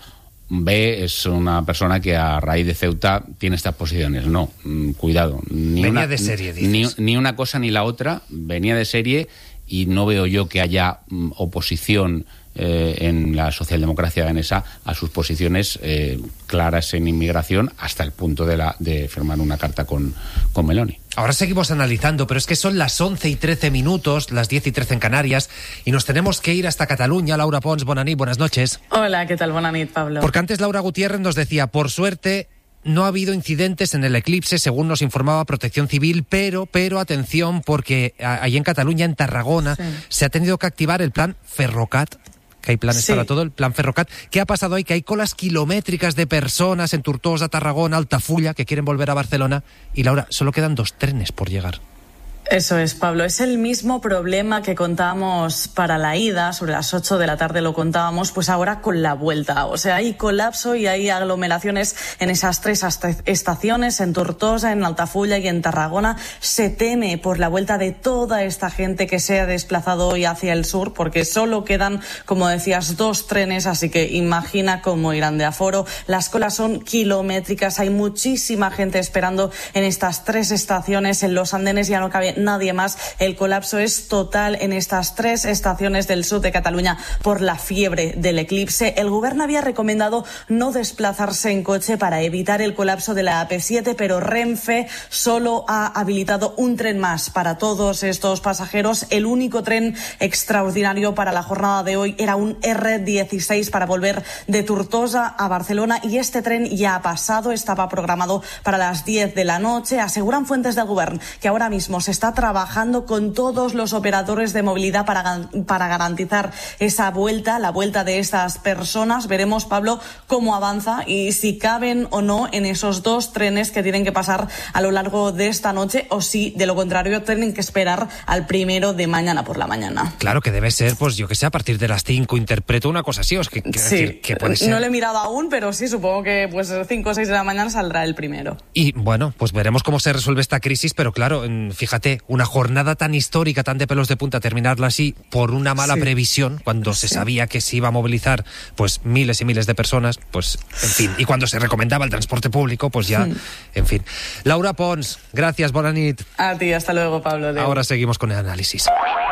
B, es una persona que a raíz de Ceuta tiene estas posiciones. No, cuidado. Ni venía una, de serie, dices. Ni, ni una cosa ni la otra, venía de serie, y no veo yo que haya mm, oposición eh, en la socialdemocracia danesa a sus posiciones eh, claras en inmigración, hasta el punto de, la, de firmar una carta con, con Meloni. Ahora seguimos analizando, pero es que son las once y trece minutos, las diez y trece en Canarias, y nos tenemos que ir hasta Cataluña. Laura Pons, bona nit, buenas noches. Hola, ¿qué tal? Buena nit, Pablo. Porque antes Laura Gutiérrez nos decía, por suerte no ha habido incidentes en el eclipse, según nos informaba Protección Civil, pero, pero atención, porque ahí en Cataluña, en Tarragona, sí, se ha tenido que activar el plan Ferrocat, que hay planes sí. para todo, el plan Ferrocat. ¿Qué ha pasado hoy? Que hay colas kilométricas de personas en Tortosa, Tarragona, Altafulla, que quieren volver a Barcelona. Y Laura, solo quedan dos trenes por llegar. Eso es, Pablo. Es el mismo problema que contábamos para la ida, sobre las ocho de la tarde lo contábamos, pues ahora con la vuelta. O sea, hay colapso y hay aglomeraciones en esas tres estaciones, en Tortosa, en Altafulla y en Tarragona. Se teme por la vuelta de toda esta gente que se ha desplazado hoy hacia el sur, porque solo quedan, como decías, dos trenes, así que imagina cómo irán de aforo. Las colas son kilométricas, hay muchísima gente esperando en estas tres estaciones, en los andenes ya no cabe nadie más. El colapso es total en estas tres estaciones del sur de Cataluña por la fiebre del eclipse. El gobierno había recomendado no desplazarse en coche para evitar el colapso de la A P siete, pero Renfe solo ha habilitado un tren más para todos estos pasajeros. El único tren extraordinario para la jornada de hoy era un erre dieciséis para volver de Tortosa a Barcelona, y este tren ya ha pasado, estaba programado para las diez de la noche. Aseguran fuentes del gobierno que ahora mismo se está trabajando con todos los operadores de movilidad para, para garantizar esa vuelta, la vuelta de estas personas. Veremos, Pablo, cómo avanza y si caben o no en esos dos trenes que tienen que pasar a lo largo de esta noche, o si, de lo contrario, tienen que esperar al primero de mañana por la mañana. Claro que debe ser, pues yo que sé, a partir de las cinco, interpreto una cosa así, os que, que sí, decir que puede ser. No lo he mirado aún, pero sí, supongo que pues cinco o seis de la mañana saldrá el primero. Y bueno, pues veremos cómo se resuelve esta crisis, pero claro, fíjate, una jornada tan histórica, tan de pelos de punta, terminarla así por una mala sí. previsión, cuando sí. se sabía que se iba a movilizar pues miles y miles de personas, pues en fin, y cuando se recomendaba el transporte público, pues ya, sí. en fin. Laura Pons, gracias, bona nit. A ti, hasta luego, Pablo. Adeu. Ahora seguimos con el análisis.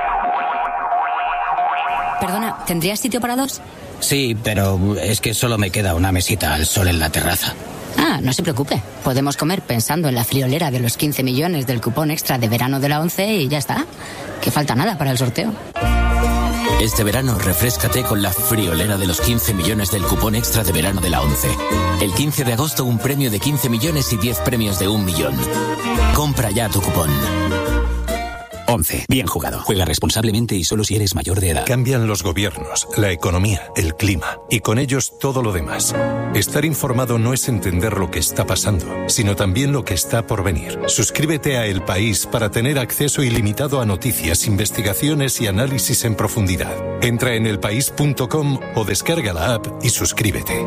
Perdona, ¿tendrías sitio para dos? Sí, pero es que solo me queda una mesita al sol en la terraza. Ah, no se preocupe. Podemos comer pensando en la friolera de los quince millones del cupón extra de verano de la ONCE y ya está. Que falta nada para el sorteo. Este verano, refréscate con la friolera de los quince millones del cupón extra de verano de la ONCE. El quince de agosto, un premio de quince millones y diez premios de un millón. Compra ya tu cupón. ONCE. Bien jugado. Juega responsablemente y solo si eres mayor de edad. Cambian los gobiernos, la economía, el clima y con ellos todo lo demás. Estar informado no es entender lo que está pasando, sino también lo que está por venir. Suscríbete a El País para tener acceso ilimitado a noticias, investigaciones y análisis en profundidad. Entra en elpaís punto com o descarga la app y suscríbete.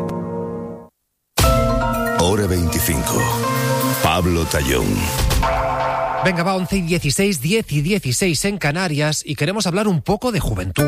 Hora veinticinco. Pablo Tallón. Venga, va, once y dieciséis, diez y dieciséis en Canarias, y queremos hablar un poco de juventud.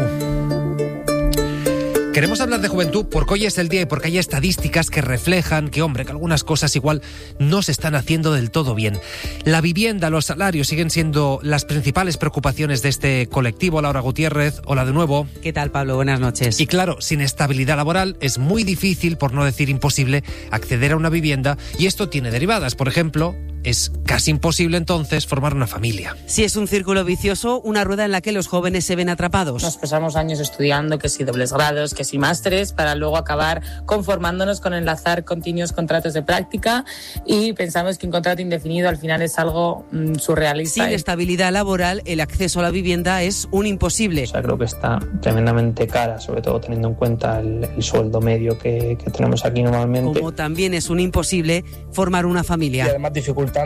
Queremos hablar de juventud porque hoy es el día y porque hay estadísticas que reflejan que, hombre, que algunas cosas igual no se están haciendo del todo bien. La vivienda, los salarios siguen siendo las principales preocupaciones de este colectivo. Laura Gutiérrez, hola de nuevo. ¿Qué tal, Pablo? Buenas noches. Y claro, sin estabilidad laboral es muy difícil, por no decir imposible, acceder a una vivienda, y esto tiene derivadas. Por ejemplo, es casi imposible entonces formar una familia. Sí, es un círculo vicioso, una rueda en la que los jóvenes se ven atrapados. Nos pasamos años estudiando, que si dobles grados, que si másteres, para luego acabar conformándonos con enlazar continuos contratos de práctica, y pensamos que un contrato indefinido al final es algo mmm, surrealista. Sin estabilidad laboral, el acceso a la vivienda es un imposible. O sea, creo que está tremendamente cara, sobre todo teniendo en cuenta el, el sueldo medio que, que tenemos aquí normalmente. Como también es un imposible formar una familia. Y además dificultando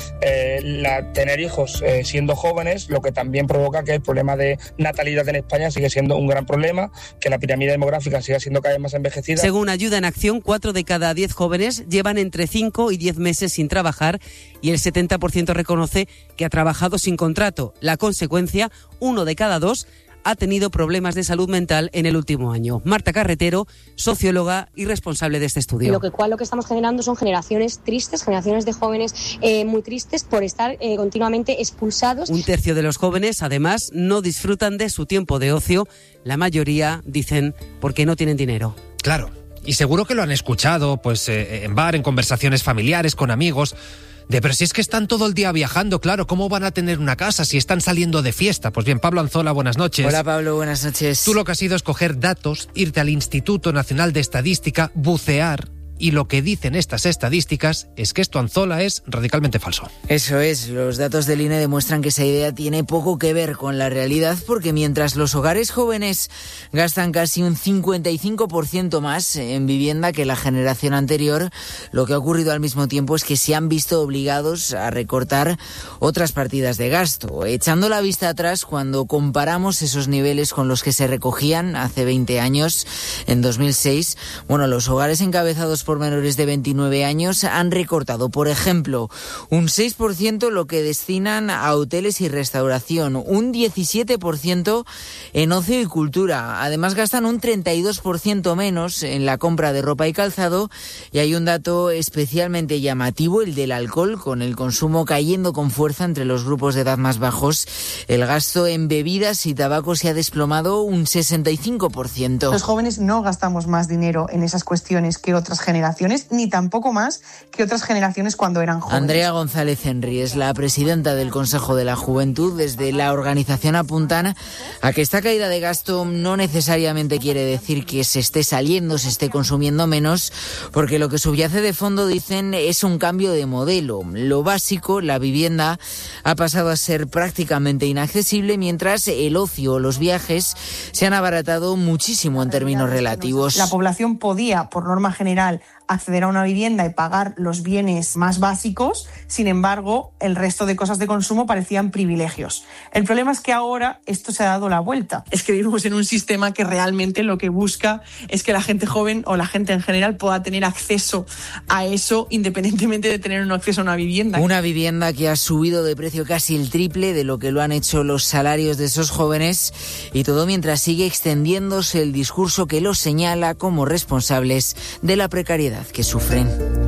eh, la, tener hijos eh, siendo jóvenes, lo que también provoca que el problema de natalidad en España sigue siendo un gran problema, que la pirámide demográfica siga siendo cada vez más envejecida. Según Ayuda en Acción, cuatro de cada diez jóvenes llevan entre cinco y diez meses sin trabajar, y el setenta por ciento reconoce que ha trabajado sin contrato. La consecuencia, uno de cada dos ha tenido problemas de salud mental en el último año. Marta Carretero, socióloga y responsable de este estudio. Lo que cual lo que estamos generando son generaciones tristes, generaciones de jóvenes eh, muy tristes por estar eh, continuamente expulsados. Un tercio de los jóvenes, además, no disfrutan de su tiempo de ocio. La mayoría dicen porque no tienen dinero. Claro, y seguro que lo han escuchado, pues eh, en bar, en conversaciones familiares, con amigos. De, pero si es que están todo el día viajando, claro, ¿cómo van a tener una casa si están saliendo de fiesta? Pues bien, Pablo Anzola, buenas noches. Hola, Pablo, buenas noches. Tú lo que has ido es coger datos, irte al Instituto Nacional de Estadística, bucear, y lo que dicen estas estadísticas es que esto, Anzola, es radicalmente falso. Eso es, los datos del I N E demuestran que esa idea tiene poco que ver con la realidad, porque mientras los hogares jóvenes gastan casi un cincuenta y cinco por ciento más en vivienda que la generación anterior, lo que ha ocurrido al mismo tiempo es que se han visto obligados a recortar otras partidas de gasto. Echando la vista atrás, cuando comparamos esos niveles con los que se recogían hace veinte años, en dos mil seis, bueno, los hogares encabezados por por menores de veintinueve años han recortado, por ejemplo, un seis por ciento lo que destinan a hoteles y restauración, un diecisiete por ciento en ocio y cultura. Además, gastan un treinta y dos por ciento menos en la compra de ropa y calzado, y hay un dato especialmente llamativo, el del alcohol, con el consumo cayendo con fuerza entre los grupos de edad más bajos. El gasto en bebidas y tabaco se ha desplomado un sesenta y cinco por ciento. Los jóvenes no gastamos más dinero en esas cuestiones que otras generaciones, ni tampoco más que otras generaciones cuando eran jóvenes. Andrea González Henry es la presidenta del Consejo de la Juventud. Desde la organización apuntan a que esta caída de gasto no necesariamente quiere decir que se esté saliendo, se esté consumiendo menos, porque lo que subyace de fondo, dicen, es un cambio de modelo. Lo básico, la vivienda, ha pasado a ser prácticamente inaccesible, mientras el ocio o los viajes se han abaratado muchísimo en términos relativos. La población podía, por norma general, acceder a una vivienda y pagar los bienes más básicos. Sin embargo, el resto de cosas de consumo parecían privilegios. El problema es que ahora esto se ha dado la vuelta. Es que vivimos en un sistema que realmente lo que busca es que la gente joven o la gente en general pueda tener acceso a eso, independientemente de tener un acceso a una vivienda. Una vivienda que ha subido de precio casi el triple de lo que lo han hecho los salarios de esos jóvenes, y todo mientras sigue extendiéndose el discurso que los señala como responsables de la precariedad que sufren.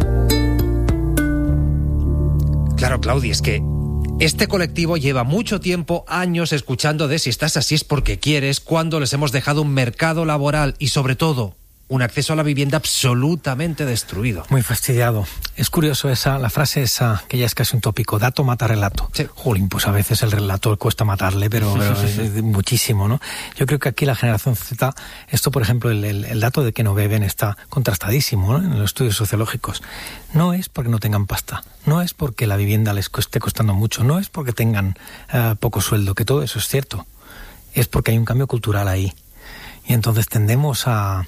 Claro, Claudia, es que este colectivo lleva mucho tiempo, años, escuchando de si estás así es porque quieres, cuando les hemos dejado un mercado laboral y, sobre todo, un acceso a la vivienda absolutamente destruido. Muy fastidiado. Es curioso esa, la frase esa, que ya es casi un tópico, dato mata relato. Sí. Jolín, pues a veces el relato cuesta matarle, pero, pero muchísimo, ¿no? Yo creo que aquí la generación Z, esto por ejemplo, el, el, el dato de que no beben está contrastadísimo, ¿no? En los estudios sociológicos. No es porque no tengan pasta, no es porque la vivienda les esté costando mucho, no es porque tengan uh, poco sueldo, que todo eso es cierto. Es porque hay un cambio cultural ahí. Y entonces tendemos a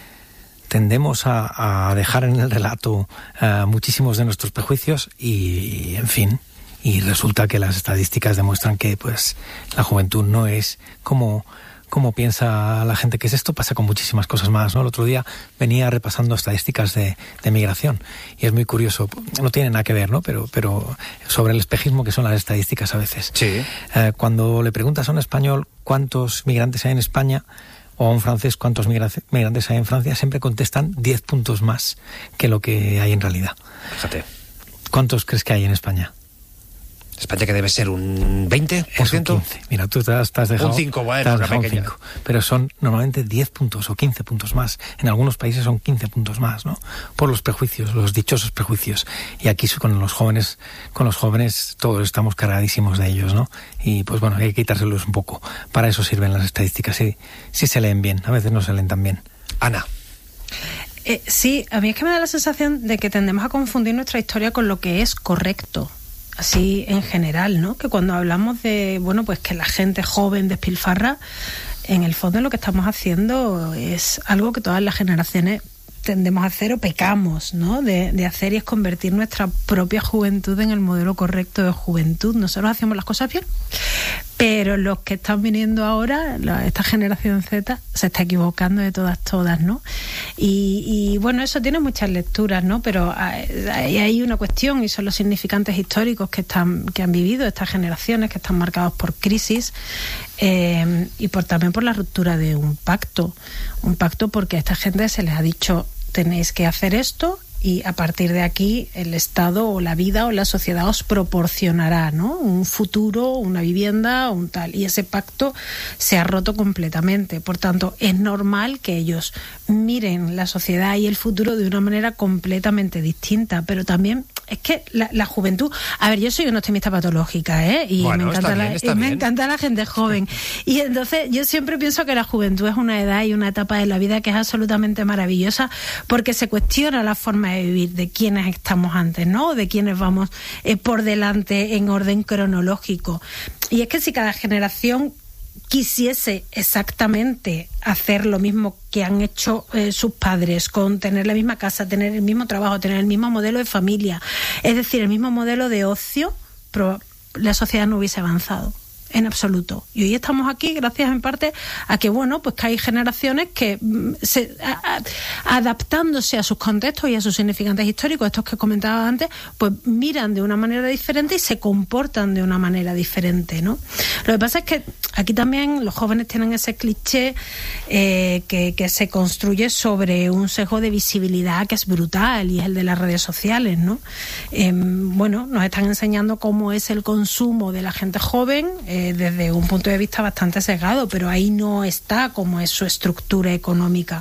tendemos a, a dejar en el relato uh, muchísimos de nuestros prejuicios y, en fin, y resulta que las estadísticas demuestran que pues la juventud no es como, como piensa la gente que es esto, pasa con muchísimas cosas más, ¿no? El otro día venía repasando estadísticas de, de migración y es muy curioso, no tiene nada que ver, ¿no? Pero, pero sobre el espejismo que son las estadísticas a veces. Sí. Uh, cuando le preguntas a un español cuántos migrantes hay en España, o a un francés cuántos migrantes hay en Francia, siempre contestan diez puntos más que lo que hay en realidad. Fíjate. ¿Cuántos crees que hay en España? España que debe ser un veinte por ciento. Es un quince. Mira, tú te has, te has dejado... Un cinco, bueno, una pequeña. cinco, pero son normalmente diez puntos o quince puntos más. En algunos países son quince puntos más, ¿no? Por los prejuicios, los dichosos prejuicios. Y aquí con los jóvenes, con los jóvenes todos estamos cargadísimos de ellos, ¿no? Y pues bueno, hay que quitárselos un poco. Para eso sirven las estadísticas, sí, sí se leen bien, a veces no se leen tan bien. Ana. Eh, sí, a mí es que me da la sensación de que tendemos a confundir nuestra historia con lo que es correcto. Así en general, ¿no? Que cuando hablamos de, bueno, pues que la gente joven despilfarra, en el fondo lo que estamos haciendo es algo que todas las generaciones tendemos a hacer o pecamos, ¿no? De, de hacer, y es convertir nuestra propia juventud en el modelo correcto de juventud. Nosotros hacemos las cosas bien, pero los que están viniendo ahora, la, esta generación Z, se está equivocando de todas, todas, ¿no? Y, y bueno, eso tiene muchas lecturas, ¿no? Pero hay, hay una cuestión, y son los significantes históricos que están, que han vivido estas generaciones, que están marcados por crisis, eh, y por también por la ruptura de un pacto. Un pacto porque a esta gente se les ha dicho: tenéis que hacer esto, y a partir de aquí el Estado o la vida o la sociedad os proporcionará, ¿no? Un futuro, una vivienda, un tal. Y ese pacto se ha roto completamente. Por tanto, es normal que ellos miren la sociedad y el futuro de una manera completamente distinta. Pero también es que la, la juventud... A ver, yo soy una optimista patológica, ¿eh? Y bueno, me encanta, bien, la, y me encanta la gente joven. Y entonces yo siempre pienso que la juventud es una edad y una etapa de la vida que es absolutamente maravillosa, porque se cuestiona la forma de vivir de quienes estamos antes, ¿no? De quienes vamos eh, por delante en orden cronológico. Y es que si cada generación quisiese exactamente hacer lo mismo que han hecho eh, sus padres, con tener la misma casa, tener el mismo trabajo, tener el mismo modelo de familia, es decir, el mismo modelo de ocio, pero la sociedad no hubiese avanzado en absoluto. Y hoy estamos aquí gracias en parte a que, bueno, pues que hay generaciones que se, a, a, adaptándose a sus contextos y a sus significantes históricos, estos que comentaba antes, pues miran de una manera diferente y se comportan de una manera diferente, ¿no? Lo que pasa es que aquí también los jóvenes tienen ese cliché eh, que, que se construye sobre un sesgo de visibilidad que es brutal, y es el de las redes sociales, ¿no? Eh, bueno, nos están enseñando cómo es el consumo de la gente joven, eh, desde un punto de vista bastante sesgado, pero ahí no está cómo es su estructura económica.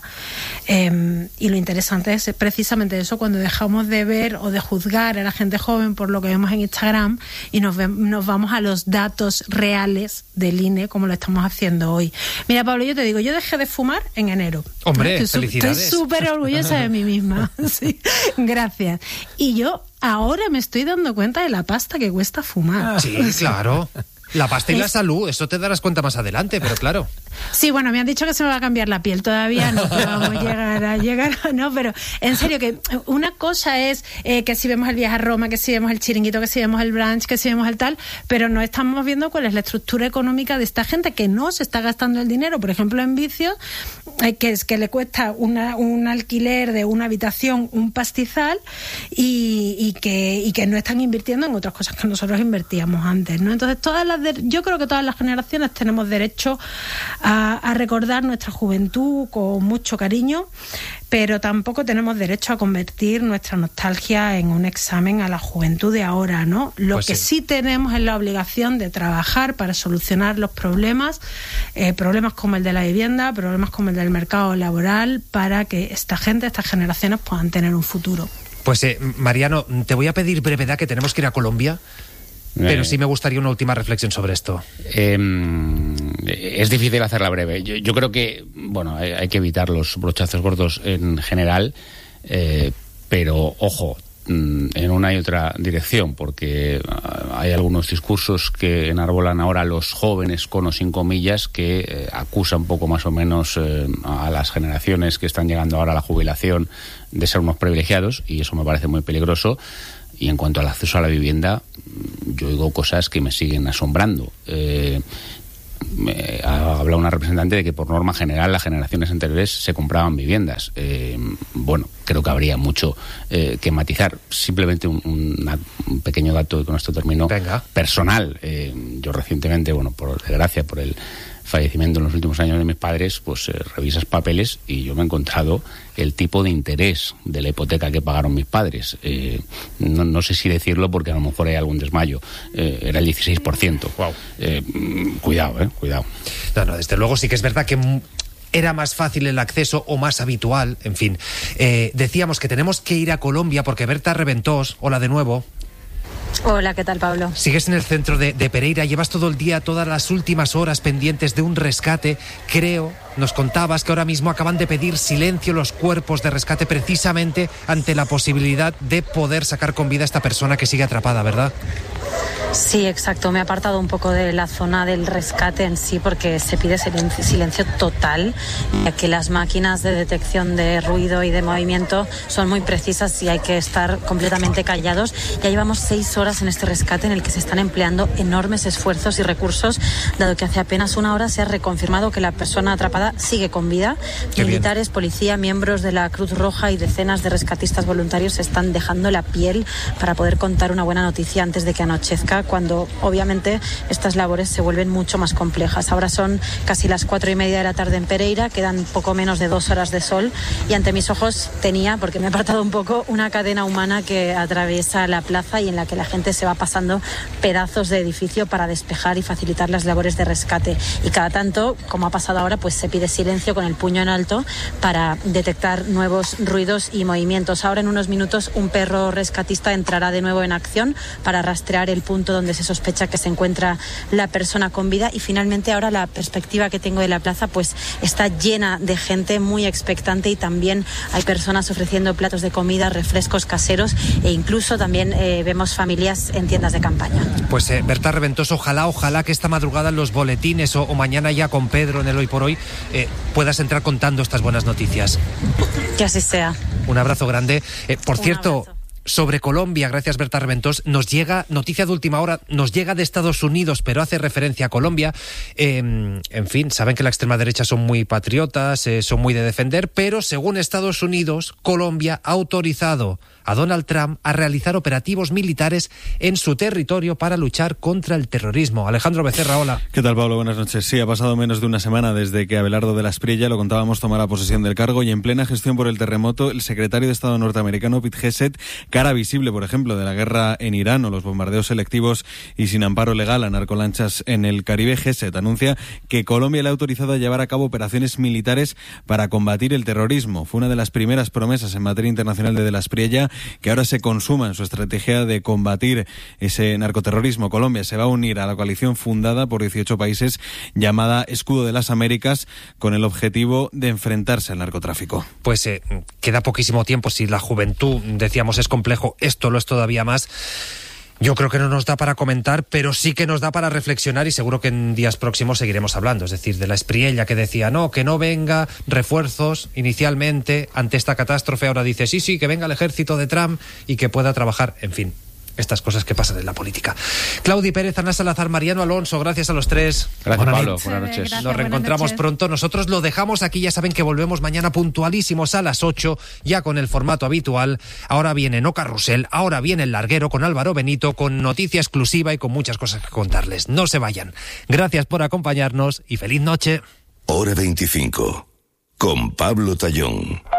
Eh, y lo interesante es precisamente eso, cuando dejamos de ver o de juzgar a la gente joven por lo que vemos en Instagram y nos, ve, nos vamos a los datos reales del I N E, como lo estamos haciendo hoy. Mira, Pablo, yo te digo, yo dejé de fumar en enero. Hombre, estoy, felicidades. Estoy súper orgullosa de mí misma. Sí, gracias. Y yo ahora me estoy dando cuenta de la pasta que cuesta fumar. Sí, claro. La pasta y es... la salud, eso te darás cuenta más adelante, pero claro. Sí, bueno, me han dicho que se me va a cambiar la piel, todavía no, que vamos a llegar a llegar, no, pero en serio, que una cosa es eh, que si vemos el viaje a Roma, que si vemos el chiringuito, que si vemos el brunch, que si vemos el tal, pero no estamos viendo cuál es la estructura económica de esta gente que no se está gastando el dinero, por ejemplo, en vicios, eh, que es que le cuesta una, un alquiler de una habitación, un pastizal, y, y, que, y que no están invirtiendo en otras cosas que nosotros invertíamos antes, ¿no? Entonces, todas las de, yo creo que todas las generaciones tenemos derecho a, a recordar nuestra juventud con mucho cariño, pero tampoco tenemos derecho a convertir nuestra nostalgia en un examen a la juventud de ahora, ¿no? Lo Pues que sí. sí tenemos es la obligación de trabajar para solucionar los problemas, eh, problemas como el de la vivienda, problemas como el del mercado laboral, para que esta gente, estas generaciones puedan tener un futuro. Pues eh, Mariano, te voy a pedir brevedad, que tenemos que ir a Colombia, pero Eh. sí me gustaría una última reflexión sobre esto. Eh, es difícil hacerla breve. Yo, yo creo que, bueno, hay, hay que evitar los brochazos gordos en general, eh, pero ojo, mm, en una y otra dirección, porque ah, hay algunos discursos que enarbolan ahora los jóvenes, con o sin comillas, que eh, acusan un poco más o menos eh, a las generaciones que están llegando ahora a la jubilación de ser unos privilegiados, y eso me parece muy peligroso. Y en cuanto al acceso a la vivienda, yo oigo cosas que me siguen asombrando. Eh, me ha hablado una representante de que por norma general las generaciones anteriores se compraban viviendas. Eh, bueno, creo que habría mucho eh, que matizar. Simplemente un, una, un pequeño dato, y con esto termino, Venga. personal. Eh, yo recientemente, bueno, por desgracia, por el fallecimiento en los últimos años de mis padres, pues eh, revisas papeles y yo me he encontrado el tipo de interés de la hipoteca que pagaron mis padres. Eh, no, no sé si decirlo porque a lo mejor hay algún desmayo. Eh, era el dieciséis por ciento. Wow. Eh, cuidado, eh, cuidado. No, no, desde luego sí que es verdad que m- era más fácil el acceso o más habitual, en fin. Eh, decíamos que tenemos que ir a Colombia porque Berta Reventós, hola de nuevo. Hola, ¿qué tal, Pablo? Sigues en el centro de, de Pereira, llevas todo el día, todas las últimas horas pendientes de un rescate. Creo, nos contabas que ahora mismo acaban de pedir silencio los cuerpos de rescate precisamente ante la posibilidad de poder sacar con vida a esta persona que sigue atrapada, ¿verdad? Sí, exacto. Me he apartado un poco de la zona del rescate en sí porque se pide silencio, silencio total, ya que las máquinas de detección de ruido y de movimiento son muy precisas y hay que estar completamente callados. Ya llevamos seis horas en este rescate en el que se están empleando enormes esfuerzos y recursos, dado que hace apenas una hora se ha reconfirmado que la persona atrapada sigue con vida. Qué Militares, policía, miembros de la Cruz Roja y decenas de rescatistas voluntarios están dejando la piel para poder contar una buena noticia antes de que anochezca, cuando obviamente estas labores se vuelven mucho más complejas. Ahora son casi las cuatro y media de la tarde en Pereira, quedan poco menos de dos horas de sol y ante mis ojos tenía, porque me he apartado un poco, una cadena humana que atraviesa la plaza y en la que la gente se va pasando pedazos de edificio para despejar y facilitar las labores de rescate. Y cada tanto, como ha pasado ahora, pues se pide silencio con el puño en alto para detectar nuevos ruidos y movimientos. Ahora en unos minutos un perro rescatista entrará de nuevo en acción para rastrear el punto donde se sospecha que se encuentra la persona con vida y finalmente ahora la perspectiva que tengo de la plaza pues está llena de gente muy expectante y también hay personas ofreciendo platos de comida, refrescos caseros e incluso también eh, vemos familias en tiendas de campaña. Pues eh, Berta Reventós, ojalá, ojalá que esta madrugada en los boletines o, o mañana ya con Pedro en el Hoy por Hoy eh, puedas entrar contando estas buenas noticias. Que así sea. Un abrazo grande. Eh, por Un cierto, abrazo. sobre Colombia, gracias Berta Reventós, nos llega, noticia de última hora, nos llega de Estados Unidos, pero hace referencia a Colombia. Eh, en fin, saben que la extrema derecha son muy patriotas, eh, son muy de defender, pero según Estados Unidos, Colombia ha autorizado a Donald Trump a realizar operativos militares en su territorio para luchar contra el terrorismo. Alejandro Becerra, hola. ¿Qué tal, Pablo? Buenas noches. Sí, ha pasado menos de una semana desde que Abelardo de la Espriella, lo contábamos, tomara posesión del cargo y en plena gestión por el terremoto, el secretario de Estado norteamericano, Pete Hegseth, cara visible, por ejemplo, de la guerra en Irán o los bombardeos selectivos y sin amparo legal a narcolanchas en el Caribe, Hegseth anuncia que Colombia le ha autorizado a llevar a cabo operaciones militares para combatir el terrorismo. Fue una de las primeras promesas en materia internacional de de la Espriella, que ahora se consuma en su estrategia de combatir ese narcoterrorismo. Colombia se va a unir a la coalición fundada por dieciocho países llamada Escudo de las Américas con el objetivo de enfrentarse al narcotráfico. Pues eh, queda poquísimo tiempo. Si la juventud, decíamos, es complejo, esto lo es todavía más. Yo creo que no nos da para comentar, pero sí que nos da para reflexionar y seguro que en días próximos seguiremos hablando. Es decir, de la Espriella que decía, no, que no venga refuerzos inicialmente ante esta catástrofe. Ahora dice, sí, sí, que venga el ejército de Trump y que pueda trabajar. En fin, estas cosas que pasan en la política. Claudi Pérez, Ana Salazar, Mariano Alonso, gracias a los tres. Gracias, Buenas Pablo. noches. Buenas noches. Gracias, Nos reencontramos buenas noches. pronto. Nosotros lo dejamos aquí. Ya saben que volvemos mañana puntualísimos a las ocho, ya con el formato habitual. Ahora viene No Carrusel, ahora viene El Larguero con Álvaro Benito, con noticia exclusiva y con muchas cosas que contarles. No se vayan. Gracias por acompañarnos y feliz noche. Hora veinticinco, con Pablo Tallón.